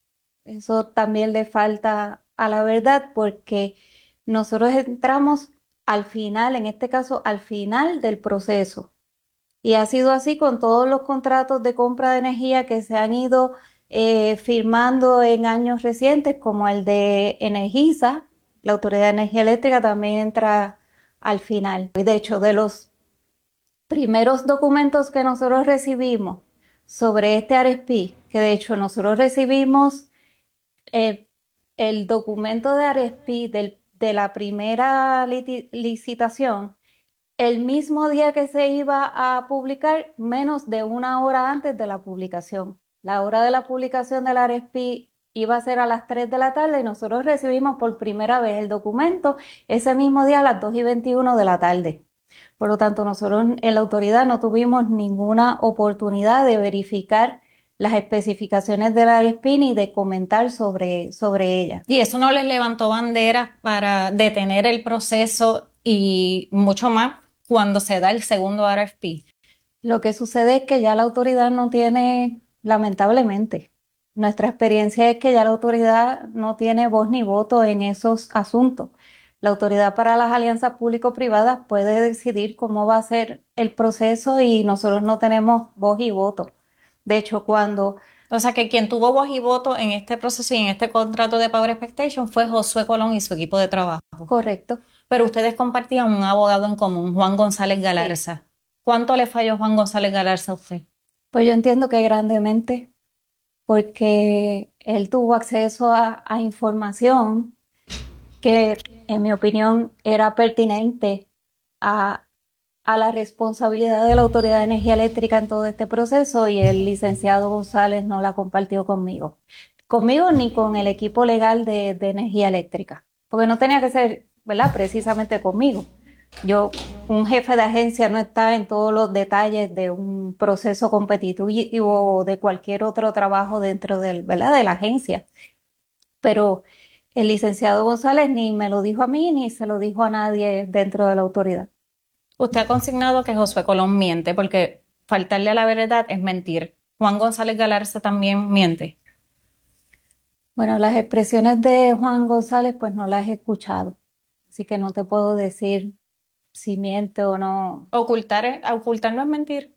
Eso también le falta a la verdad, porque nosotros entramos al final, en este caso, al final del proceso. Y ha sido así con todos los contratos de compra de energía que se han ido eh, firmando en años recientes, como el de Energisa. La Autoridad de Energía Eléctrica también entra al final. De hecho, de los primeros documentos que nosotros recibimos sobre este A R E S P I, que de hecho nosotros recibimos eh, el documento de A R E S P I del, de la primera licitación, el mismo día que se iba a publicar, menos de una hora antes de la publicación. La hora de la publicación del A R E S P I iba a ser a las tres de la tarde y nosotros recibimos por primera vez el documento ese mismo día a las dos y veintiuno de la tarde. Por lo tanto, nosotros en la autoridad no tuvimos ninguna oportunidad de verificar las especificaciones del A R E S P I ni de comentar sobre, sobre ellas. ¿Y eso no les levantó bandera para detener el proceso y mucho más cuando se da el segundo A R E S P I? Lo que sucede es que ya la autoridad no tiene, lamentablemente, nuestra experiencia es que ya la autoridad no tiene voz ni voto en esos asuntos. La Autoridad para las Alianzas Público-Privadas puede decidir cómo va a ser el proceso y nosotros no tenemos voz y voto. De hecho, cuando... O sea, que quien tuvo voz y voto en este proceso y en este contrato de Power Expectation fue Josué Colón y su equipo de trabajo. Correcto. Pero ustedes compartían un abogado en común, Juan González Galarza. Sí. ¿Cuánto le falló Juan González Galarza a usted? Pues yo entiendo que grandemente, porque él tuvo acceso a, a información que, en mi opinión, era pertinente a, a la responsabilidad de la Autoridad de Energía Eléctrica en todo este proceso, y el licenciado González no la compartió conmigo. Conmigo ni con el equipo legal de, de Energía Eléctrica. porque no tenía que ser, ¿verdad? Precisamente conmigo. Yo, un jefe de agencia no está en todos los detalles de un proceso competitivo o de cualquier otro trabajo dentro del, ¿verdad? De la agencia. Pero el licenciado González ni me lo dijo a mí ni se lo dijo a nadie dentro de la autoridad. Usted ha consignado que Josué Colón miente, porque faltarle a la verdad es mentir. Juan González Galarza también miente. Bueno, las expresiones de Juan González pues no las he escuchado, así que no te puedo decir si miente o no. Ocultar, es- ocultar no es mentir.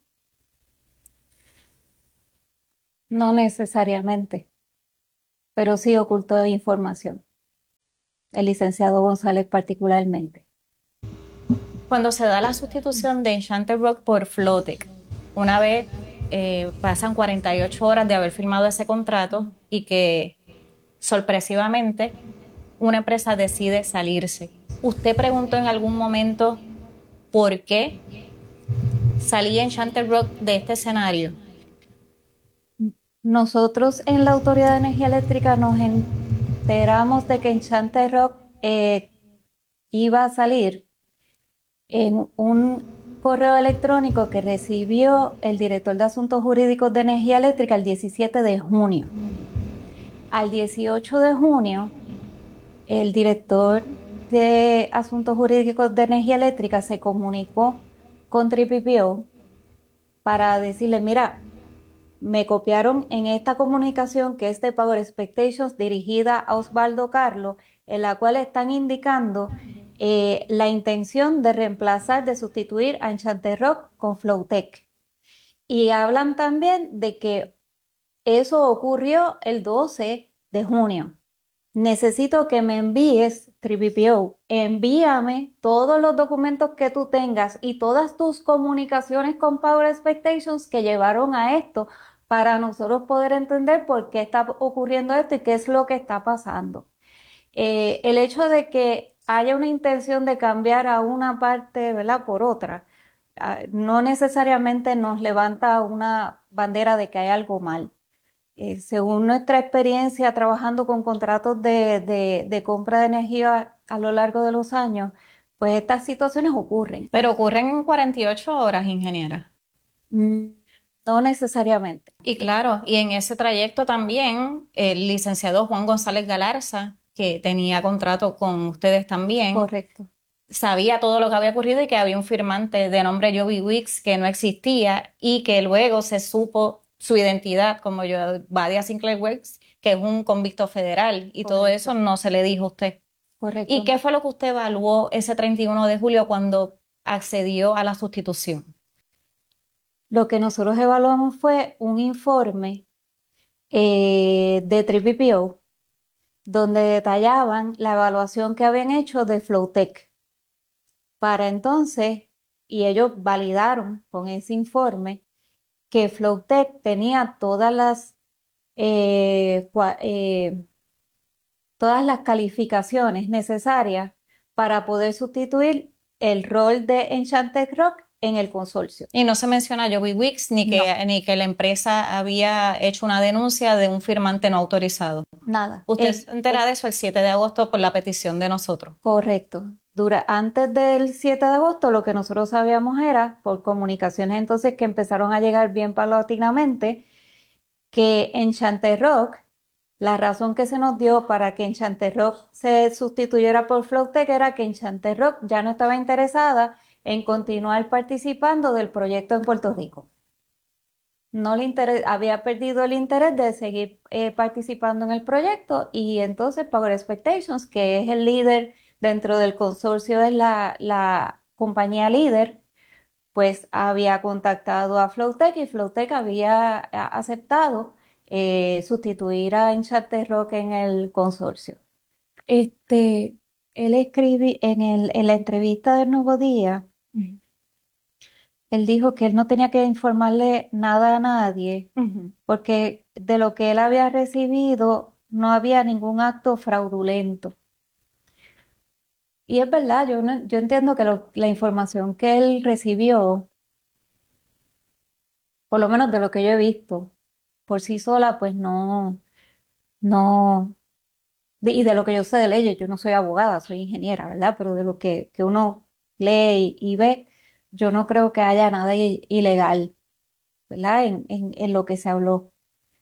No necesariamente, pero sí ocultó información. El licenciado González particularmente. Cuando se da la sustitución de Enchanted Rock por Flowtech, una vez eh, pasan cuarenta y ocho horas de haber firmado ese contrato y que sorpresivamente una empresa decide salirse. ¿Usted preguntó en algún momento por qué salía Enchanted Rock de este escenario? Nosotros en la Autoridad de Energía Eléctrica nos enteramos de que Enchanted Rock eh, iba a salir en un correo electrónico que recibió el director de Asuntos Jurídicos de Energía Eléctrica el diecisiete de junio. Al dieciocho de junio, el director de Asuntos Jurídicos de Energía Eléctrica se comunicó con Triple P O para decirle, mira, me copiaron en esta comunicación que es de Power Expectations dirigida a Osvaldo Carlos, en la cual están indicando eh, la intención de reemplazar, de sustituir a Enchanted Rock con Flowtech. Y hablan también de que eso ocurrió el doce de junio. Necesito que me envíes, Triple P O, envíame todos los documentos que tú tengas y todas tus comunicaciones con Power Expectations que llevaron a esto para nosotros poder entender por qué está ocurriendo esto y qué es lo que está pasando. Eh, el hecho de que haya una intención de cambiar a una parte, ¿verdad?, por otra, ah, no necesariamente nos levanta una bandera de que hay algo mal. Eh, según nuestra experiencia trabajando con contratos de, de, de compra de energía a lo largo de los años, pues estas situaciones ocurren. Pero ocurren en cuarenta y ocho horas, ingeniera. Mm, No necesariamente. Y claro, y en ese trayecto también el licenciado Juan González Galarza, que tenía contrato con ustedes también, Correcto. sabía todo lo que había ocurrido y que había un firmante de nombre Joby Wicks que no existía y que luego se supo su identidad como yo, Badia Sinclair Wicks, que es un convicto federal, y todo Correcto. eso no se le dijo a usted. Correcto. ¿Y qué fue lo que usted evaluó ese treinta y uno de julio cuando accedió a la sustitución? Lo que nosotros evaluamos fue un informe eh, de Triple P O donde detallaban la evaluación que habían hecho de Flowtech. Para entonces, y ellos validaron con ese informe que Flowtech tenía todas las eh, cua- eh, todas las calificaciones necesarias para poder sustituir el rol de Enchanted Rock en el consorcio. Y no se menciona a Joby Wicks ni que, No. ni que la empresa había hecho una denuncia de un firmante no autorizado. Nada. Usted Es- se entera de eso el siete de agosto por la petición de nosotros. Correcto. Dura, antes del siete de agosto, lo que nosotros sabíamos era, por comunicaciones entonces que empezaron a llegar bien paulatinamente, que Enchanted Rock, la razón que se nos dio para que Enchanted Rock se sustituyera por Flowtech era que Enchanted Rock ya no estaba interesada en continuar participando del proyecto en Puerto Rico. No le interes- había perdido el interés de seguir eh, participando en el proyecto y entonces Power Expectations, que es el líder dentro del consorcio, es la, la compañía líder, pues había contactado a Flowtech y Flowtech había a- aceptado eh, sustituir a Enchanted Rock en el consorcio. Este, él escribe en el, en la entrevista del Nuevo Día, él dijo que él no tenía que informarle nada a nadie Ujú. porque de lo que él había recibido no había ningún acto fraudulento. Y es verdad, yo, no- yo entiendo que lo- la información que él recibió, por lo menos de lo que yo he visto, por sí sola, pues no, no, de, y de lo que yo sé de leyes, yo no soy abogada, soy ingeniera, ¿verdad? Pero de lo que, que uno lee y, y ve, yo no creo que haya nada i- ilegal, ¿verdad? En, en, en lo que se habló.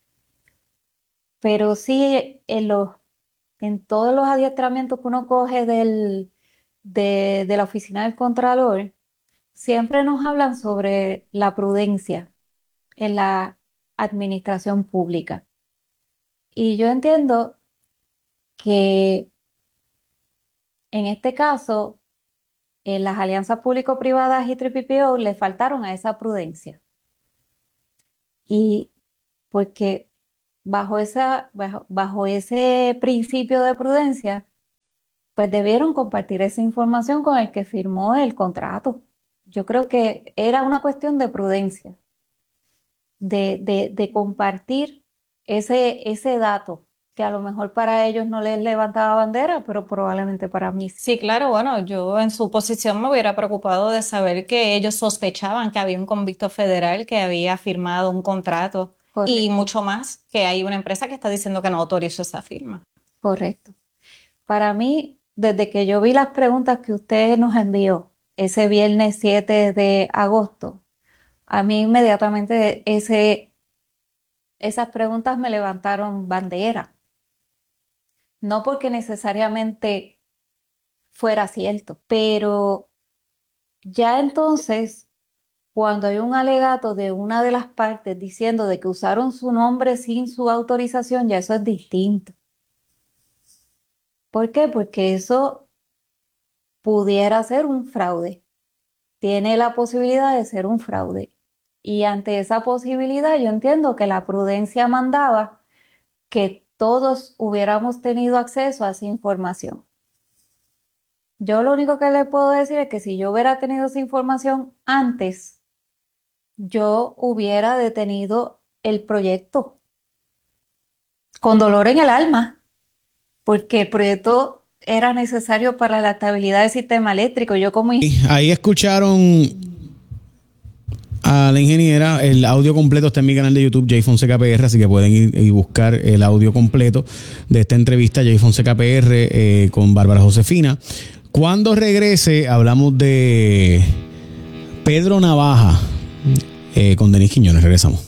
Pero sí, en los, en todos los adiestramientos que uno coge del, de, de la oficina del Contralor, siempre nos hablan sobre la prudencia en la administración pública. Y yo entiendo que en este caso, en las alianzas público-privadas y tres P P O le faltaron a esa prudencia. Y porque bajo, esa, bajo, bajo ese principio de prudencia, pues debieron compartir esa información con el que firmó el contrato. Yo creo que era una cuestión de prudencia, de, de, de compartir ese, ese dato, que a lo mejor para ellos no les levantaba bandera, pero probablemente para mí sí. Sí, claro, bueno, yo en su posición me hubiera preocupado de saber que ellos sospechaban que había un convicto federal que había firmado un contrato. Correcto. Y mucho más, que hay una empresa que está diciendo que no autorizó esa firma. Correcto. Para mí, desde que yo vi las preguntas que usted nos envió ese viernes siete de agosto, a mí inmediatamente ese, esas preguntas me levantaron bandera. No porque necesariamente fuera cierto, pero ya entonces, cuando hay un alegato de una de las partes diciendo de que usaron su nombre sin su autorización, ya eso es distinto. ¿Por qué? Porque eso pudiera ser un fraude. Tiene la posibilidad de ser un fraude. Y ante esa posibilidad yo entiendo que la prudencia mandaba que todos hubiéramos tenido acceso a esa información. Yo lo único que le puedo decir es que si yo hubiera tenido esa información antes, yo hubiera detenido el proyecto con dolor en el alma, porque el proyecto era necesario para la estabilidad del sistema eléctrico. Yo como Ahí escucharon a la ingeniera. El audio completo está en mi canal de YouTube, Jay Fonseca P R, así que pueden ir y buscar el audio completo de esta entrevista, Jay Fonseca P R, eh, con Bárbara Josefina. Cuando regrese, hablamos de Pedro Navaja eh, con Denis Quiñones. Regresamos.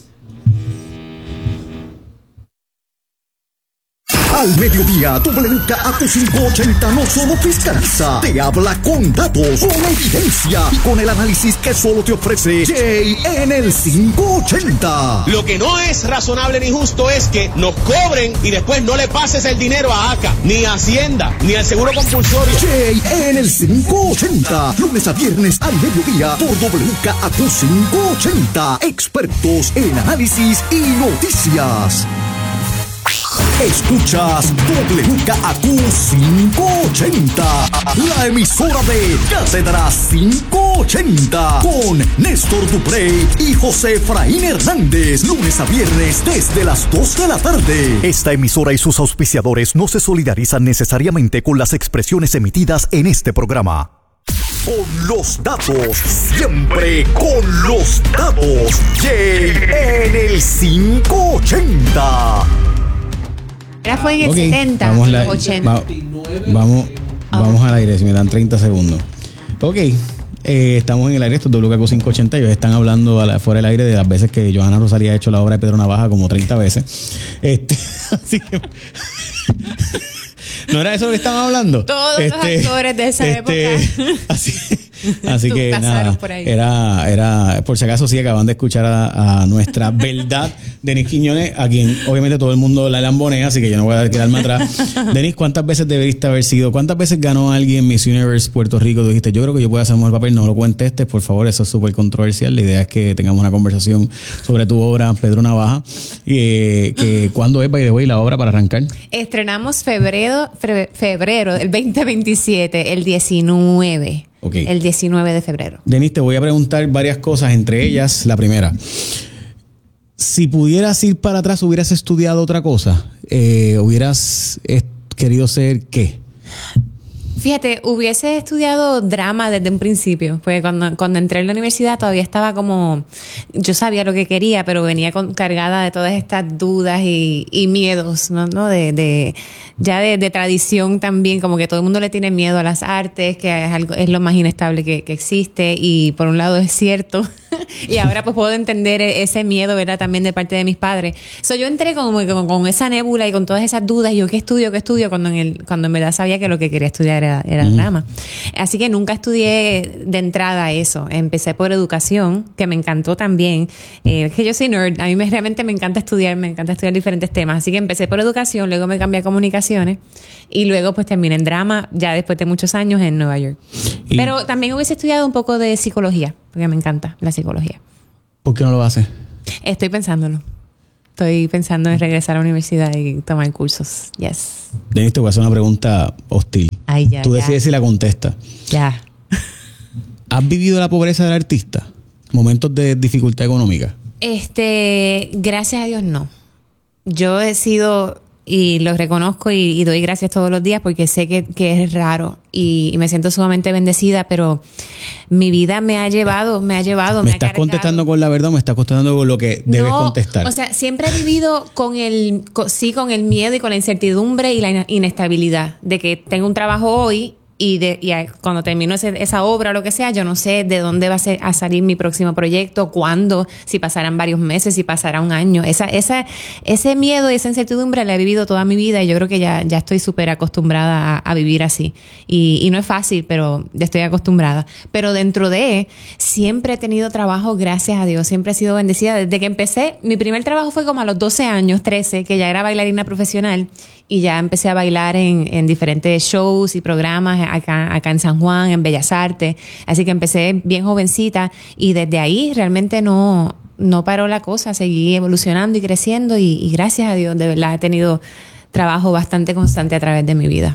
Al mediodía, W K A Q quinientos ochenta no solo fiscaliza, te habla con datos, con evidencia y con el análisis que solo te ofrece Jay en el quinientos ochenta. Lo que no es razonable ni justo es que nos cobren y después no le pases el dinero a ACA, ni a Hacienda, ni al Seguro Compulsorio. Jay en el quinientos ochenta, lunes a viernes al mediodía por W K A Q quinientos ochenta. Expertos en análisis y noticias. Escuchas W K A Q quinientos ochenta, la emisora de Cátedra quinientos ochenta, con Néstor Duprey y José Efraín Hernández, lunes a viernes desde las dos de la tarde. Esta emisora y sus auspiciadores no se solidarizan necesariamente con las expresiones emitidas en este programa. Con los datos, siempre con los datos, Jay en el quinientos ochenta. Era fue en el Okay, setenta, vamos la, ochenta. Va, vamos vamos al aire, si me dan treinta segundos. Ok, eh, estamos en el aire, esto es W K Q quinientos ochenta. Ellos están hablando a la, fuera del aire de las veces que Johanna Rosalía ha hecho la obra de Pedro Navaja como treinta veces. Este, así que... ¿No era eso lo que estaban hablando? Todos este, los actores de esa este, época. Así, así que Pasaron nada, por ahí. era, era, por si acaso sí acaban de escuchar a, a nuestra verdad, Denis Quiñones, a quien obviamente todo el mundo la lambonea, así que yo no voy a quedarme atrás. Denis, ¿cuántas veces deberiste haber sido? ¿Cuántas veces ganó alguien Miss Universe Puerto Rico? Tú dijiste, yo creo que yo puedo hacer un mejor papel, no lo contestes, por favor, eso es súper controversial. La idea es que tengamos una conversación sobre tu obra, Pedro Navaja. Eh, que, ¿Cuándo es, by the way, la obra para arrancar? Estrenamos febrero, fe- febrero del veinte veintisiete, el diecinueve. Okay. El diecinueve de febrero. Denis, te voy a preguntar varias cosas, entre ellas, la primera. Si pudieras ir para atrás, ¿hubieras estudiado otra cosa? Eh, ¿Hubieras eh, querido ser qué? Fíjate, hubiese estudiado drama desde un principio, porque cuando, cuando entré en la universidad todavía estaba como, yo sabía lo que quería, pero venía con, cargada de todas estas dudas y, y miedos, ¿no? ¿no? De, de ya de, de tradición también, como que todo el mundo le tiene miedo a las artes, que es algo, es lo más inestable que, que existe, y por un lado es cierto, y ahora pues puedo entender ese miedo, ¿verdad? También de parte de mis padres. So, yo entré como con, con esa nébula y con todas esas dudas, y yo, ¿qué estudio? ¿Qué estudio? Cuando en el, cuando en verdad sabía que lo que quería estudiar era, era mm. drama. Así que nunca estudié de entrada eso. Empecé por educación, que me encantó también. Eh, que yo soy nerd, a mí me, realmente me encanta estudiar, me encanta estudiar diferentes temas. Así que empecé por educación, luego me cambié a comunicaciones, y luego pues terminé en drama, ya después de muchos años en Nueva York. Y pero también hubiese estudiado un poco de psicología, porque me encanta la psicología. ¿Por qué no lo haces? Estoy pensándolo. Estoy pensando en regresar a la universidad y tomar cursos. Yes. Denis, te voy a hacer una pregunta hostil. Ay, ya, Tú ya. decides si la contestas. Ya. ¿Has vivido la pobreza del artista? ¿Momentos de dificultad económica? Este, gracias a Dios no. Yo he sido, y lo reconozco y, y doy gracias todos los días porque sé que, que es raro y, y me siento sumamente bendecida, pero mi vida me ha llevado, me ha llevado, ¿Me, me estás ha cargado. contestando con la verdad o me estás contestando con lo que debes No, contestar? O sea, siempre he vivido con el, con, sí, con el miedo y con la incertidumbre y la inestabilidad de que tengo un trabajo hoy y, de, y cuando termino ese, esa obra o lo que sea, yo no sé de dónde va a, ser, a salir mi próximo proyecto, cuándo, si pasarán varios meses, si pasará un año. Esa, esa, ese miedo y esa incertidumbre la he vivido toda mi vida y yo creo que ya, ya estoy súper acostumbrada a, a vivir así. Y, y no es fácil, pero ya estoy acostumbrada. Pero dentro de, siempre he tenido trabajo, gracias a Dios. Siempre he sido bendecida. Desde que empecé, mi primer trabajo fue como a los doce años, trece, que ya era bailarina profesional. Y ya empecé a bailar en, en diferentes shows y programas acá, acá en San Juan, en Bellas Artes. Así que empecé bien jovencita y desde ahí realmente no, no paró la cosa. Seguí evolucionando y creciendo y, y gracias a Dios, de verdad, he tenido trabajo bastante constante a través de mi vida.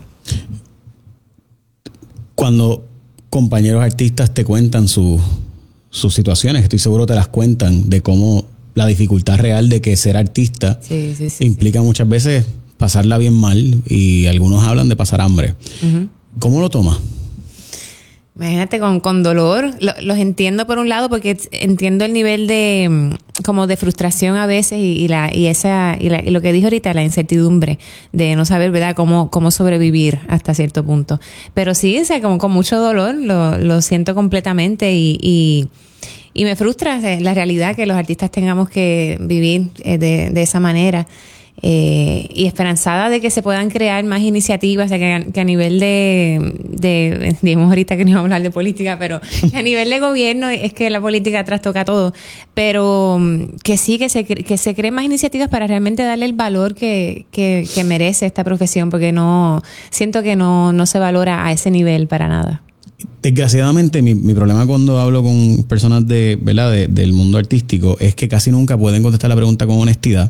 Cuando compañeros artistas te cuentan su, sus situaciones, estoy seguro te las cuentan, de cómo la dificultad real de que ser artista sí, sí, sí, implica sí. muchas veces pasarla bien mal y algunos hablan de pasar hambre. Uh-huh. ¿Cómo lo tomas? Imagínate, con, con dolor. Lo, los entiendo por un lado porque entiendo el nivel de como de frustración a veces y, y la y esa y, la, y lo que dijo ahorita, la incertidumbre de no saber, ¿verdad?, cómo cómo sobrevivir hasta cierto punto. Pero sí, o sea, como con mucho dolor lo, lo siento completamente y, y y me frustra la realidad que los artistas tengamos que vivir de, de esa manera. Eh, y esperanzada de que se puedan crear más iniciativas, de que, que a nivel de, de, digamos ahorita que no vamos a hablar de política, pero a nivel de gobierno es que la política trastoca todo, pero que sí, que se, que se creen más iniciativas para realmente darle el valor que, que, que merece esta profesión, porque no, siento que no, no se valora a ese nivel para nada. Desgraciadamente, mi, mi problema cuando hablo con personas de, ¿verdad?, de, del mundo artístico es que casi nunca pueden contestar la pregunta con honestidad.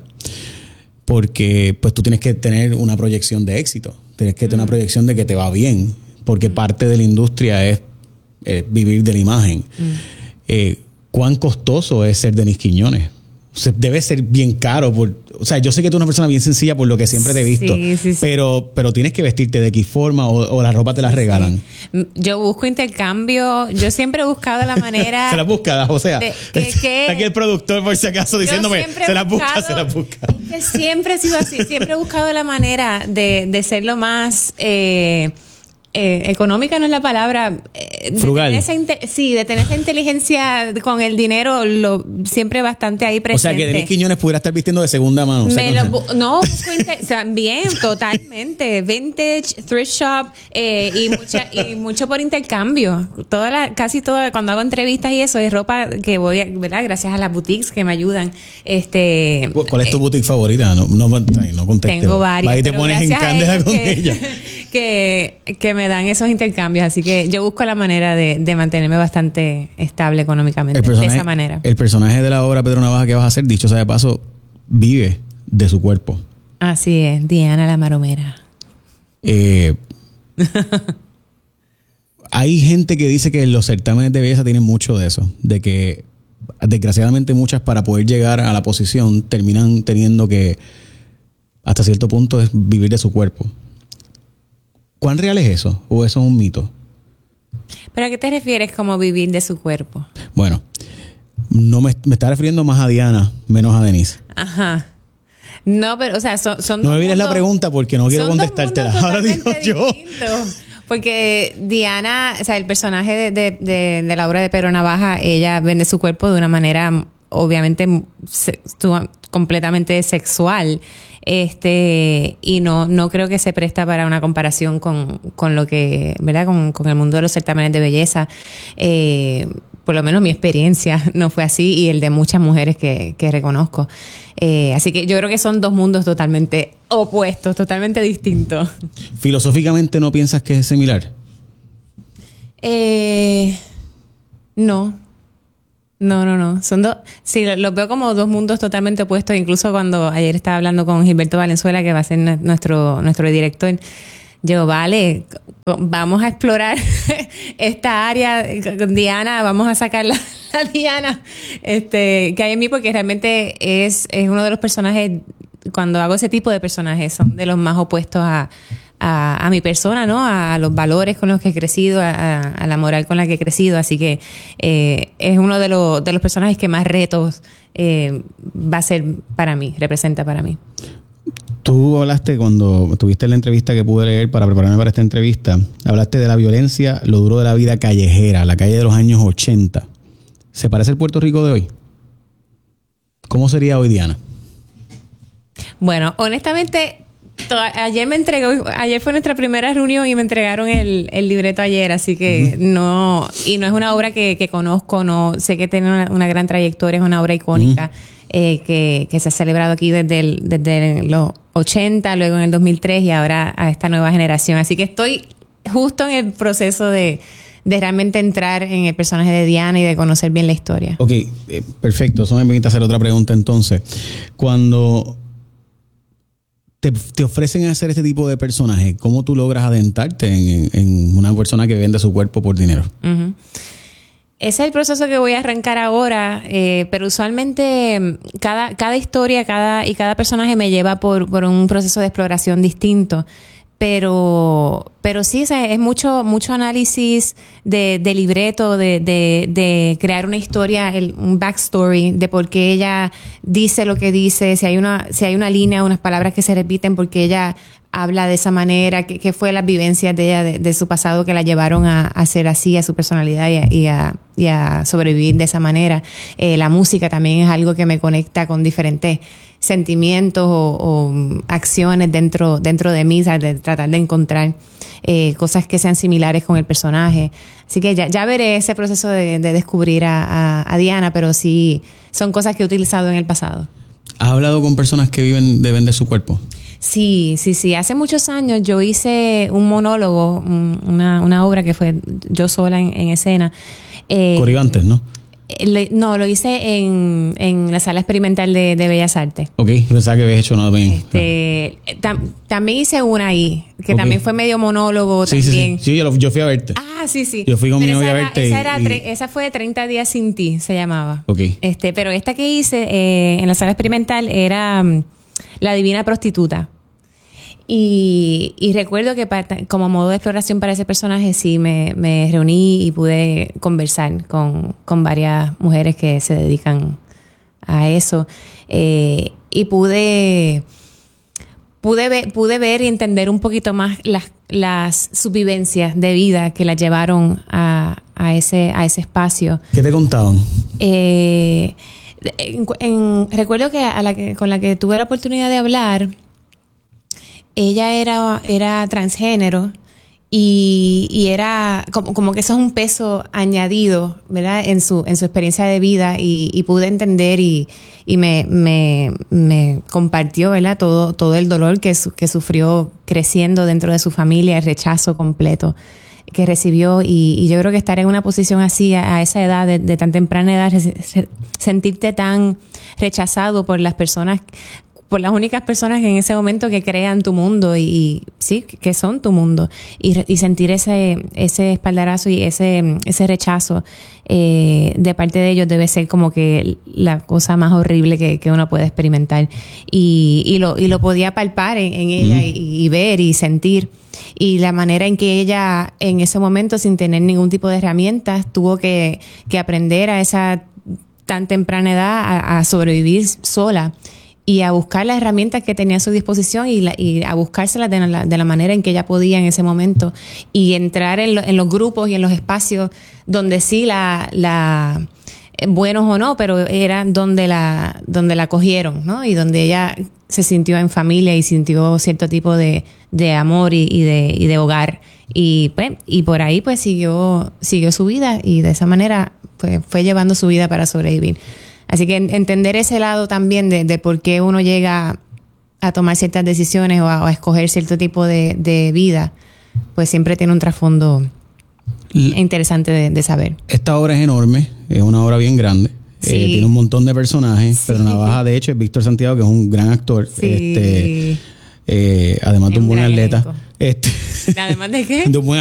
Porque pues tú tienes que tener una proyección de éxito, tienes que tener mm. una proyección de que te va bien, porque mm. parte de la industria es eh, vivir de la imagen. Mm. Eh, ¿Cuán costoso es ser Denis Quiñones? O sea, debe ser bien caro. Por, o sea, yo sé que tú eres una persona bien sencilla por lo que siempre te he visto, sí, sí, sí. Pero, pero tienes que vestirte de X forma o, o la ropa te la regalan. Sí. Yo busco intercambio. Yo siempre he buscado la manera... se la busca, o sea, de, que, que, aquí el productor por si acaso diciéndome, se la busca, se la busca. Que siempre he sido así. Siempre he buscado la manera de, de ser lo más... Eh, Eh, económica no es la palabra. Eh, Frugal. De tener esa, sí, de tener esa inteligencia con el dinero, lo, siempre bastante ahí presente. O sea, que Denis Quiñones pudiera estar vistiendo de segunda mano. Me lo, no, también, totalmente. Vintage, thrift shop eh, y, mucha, y mucho por intercambio. Toda la, casi toda, cuando hago entrevistas y eso, es ropa que voy, ¿verdad? Gracias a las boutiques que me ayudan. Este, ¿Cuál es tu eh, boutique favorita? No, no, no conteste. Tengo varias. Ahí te pones en candela con que, ella. Que, que me dan esos intercambios, así que yo busco la manera de, de mantenerme bastante estable económicamente de esa manera. El personaje de la obra Pedro Navaja que vas a hacer, dicho sea de paso, vive de su cuerpo. Así es, Diana la Maromera. Eh, hay gente que dice que los certámenes de belleza tienen mucho de eso, de que desgraciadamente muchas para poder llegar a la posición terminan teniendo que hasta cierto punto es vivir de su cuerpo. ¿Cuán real es eso? ¿O eso es un mito? ¿Pero a qué te refieres como vivir de su cuerpo? Bueno, no me, me está refiriendo más a Diana, menos a Denise. Ajá. No, pero, o sea, son... son no me olvides la pregunta porque no quiero contestártela. Ahora digo yo. Distintos. Porque Diana, o sea, el personaje de, de, de, de la obra de Pedro Navaja, ella vende su cuerpo de una manera, obviamente, se, completamente sexual. Este, y no, no creo que se presta para una comparación con, con lo que, ¿verdad? Con, con el mundo de los certámenes de belleza. Eh, por lo menos mi experiencia no fue así y el de muchas mujeres que, que reconozco. Eh, así que yo creo que son dos mundos totalmente opuestos, totalmente distintos. ¿Filosóficamente no piensas que es similar? Eh, no. No, no, no. Son dos. Sí, los veo como dos mundos totalmente opuestos. Incluso cuando ayer estaba hablando con Gilberto Valenzuela, que va a ser nuestro, nuestro director, yo, vale, vamos a explorar esta área con Diana, vamos a sacar la, la Diana este, que hay en mí, porque realmente es, es uno de los personajes, cuando hago ese tipo de personajes, son de los más opuestos a, a, a mi persona, ¿no? A los valores con los que he crecido, a, a la moral con la que he crecido. Así que eh, es uno de los, de los personajes que más retos eh, va a ser para mí, representa para mí. Tú hablaste, cuando tuviste la entrevista que pude leer para prepararme para esta entrevista, hablaste de la violencia, lo duro de la vida callejera, la calle de los años ochenta. ¿Se parece al Puerto Rico de hoy? ¿Cómo sería hoy, Diana? Bueno, honestamente, to- ayer me entregó, ayer fue nuestra primera reunión y me entregaron el, el libreto ayer, así que uh-huh. no, y no es una obra que, que conozco, no sé que tiene una, una gran trayectoria, es una obra icónica. Uh-huh. Eh, que, que se ha celebrado aquí desde, el, desde los ochenta, luego en el dos mil tres y ahora a esta nueva generación. Así que estoy justo en el proceso de, de realmente entrar en el personaje de Diana y de conocer bien la historia. Ok, eh, perfecto. Eso me permite hacer otra pregunta entonces. Cuando te, te ofrecen hacer este tipo de personaje, ¿cómo tú logras adentrarte en, en una persona que vende su cuerpo por dinero? Uh-huh. Ese es el proceso que voy a arrancar ahora, eh, pero usualmente cada, cada historia cada, y cada personaje me lleva por, por un proceso de exploración distinto. Pero, pero sí, o sea, es mucho, mucho análisis de, de libreto, de, de, de crear una historia, el, un backstory de por qué ella dice lo que dice, si hay una, si hay una línea, unas palabras que se repiten, porque ella habla de esa manera, qué, qué fue las vivencias de ella, de, de su pasado que la llevaron a, a ser así, a su personalidad y a, y a, y a sobrevivir de esa manera. Eh, la música también es algo que me conecta con diferentes sentimientos o, o acciones dentro, dentro de mí, de tratar de encontrar eh, cosas que sean similares con el personaje. Así que ya, ya veré ese proceso de, de descubrir a, a, a Diana, pero sí son cosas que he utilizado en el pasado. ¿Has hablado con personas que viven de vender su cuerpo? Sí, sí, sí. Hace muchos años yo hice un monólogo, una, una obra que fue yo sola en, en escena. Eh, Coribantes, ¿no? Le, no, lo hice en, en la Sala Experimental de, de Bellas Artes. Ok, pensaba que habías hecho nada bien. Este, tam, también hice una ahí, que okay. también fue medio monólogo sí, también. Sí, sí, sí yo, yo fui a verte. Ah, sí, sí. Yo fui con pero mi novia era, a verte. Esa, era y... tre- esa fue treinta días sin ti, se llamaba. Ok. Este, pero esta que hice eh, en la Sala Experimental era um, La Divina Prostituta. Y, y recuerdo que para, como modo de exploración para ese personaje sí me, me reuní y pude conversar con, con varias mujeres que se dedican a eso. Eh, y pude, pude, ver, pude ver y entender un poquito más las, las subvivencias de vida que las llevaron a, a, ese, a ese espacio. ¿Qué te contaban? Eh, en, en, recuerdo que, a la que con la que tuve la oportunidad de hablar, ella era, era transgénero y, y era como, como que eso es un peso añadido, ¿verdad? En su, en su experiencia de vida y, y pude entender y, y me, me, me compartió, ¿verdad? Todo, todo el dolor que, su, que sufrió creciendo dentro de su familia, el rechazo completo que recibió y, y yo creo que estar en una posición así a, a esa edad, de, de tan temprana edad, se, sentirte tan rechazado por las personas, por las únicas personas en ese momento que crean tu mundo y, y sí, que son tu mundo y, y sentir ese ese espaldarazo y ese ese rechazo eh, de parte de ellos debe ser como que la cosa más horrible que, que uno puede experimentar y, y lo y lo podía palpar en, en ella mm. y, y ver y sentir y la manera en que ella en ese momento, sin tener ningún tipo de herramientas, tuvo que, que aprender a esa tan temprana edad a, a sobrevivir sola y a buscar las herramientas que tenía a su disposición y, la, y a buscárselas de la, de la manera en que ella podía en ese momento y entrar en, lo, en los grupos y en los espacios donde sí la, la buenos o no, pero eran donde la, donde la cogieron, ¿no? Y donde ella se sintió en familia y sintió cierto tipo de, de amor y, y de, y de hogar. Y pues, y por ahí pues siguió, siguió su vida y de esa manera pues fue llevando su vida para sobrevivir. Así que entender ese lado también de, de por qué uno llega a tomar ciertas decisiones o a, o a escoger cierto tipo de, de vida, pues siempre tiene un trasfondo interesante de, de saber. Esta obra es enorme, es una obra bien grande. Sí. Eh, tiene un montón de personajes. Sí. Pero Navaja, de hecho, es Víctor Santiago, que es un gran actor. Sí. Este, eh, además es de un buen atleta. Este, ¿Además de qué? De un buen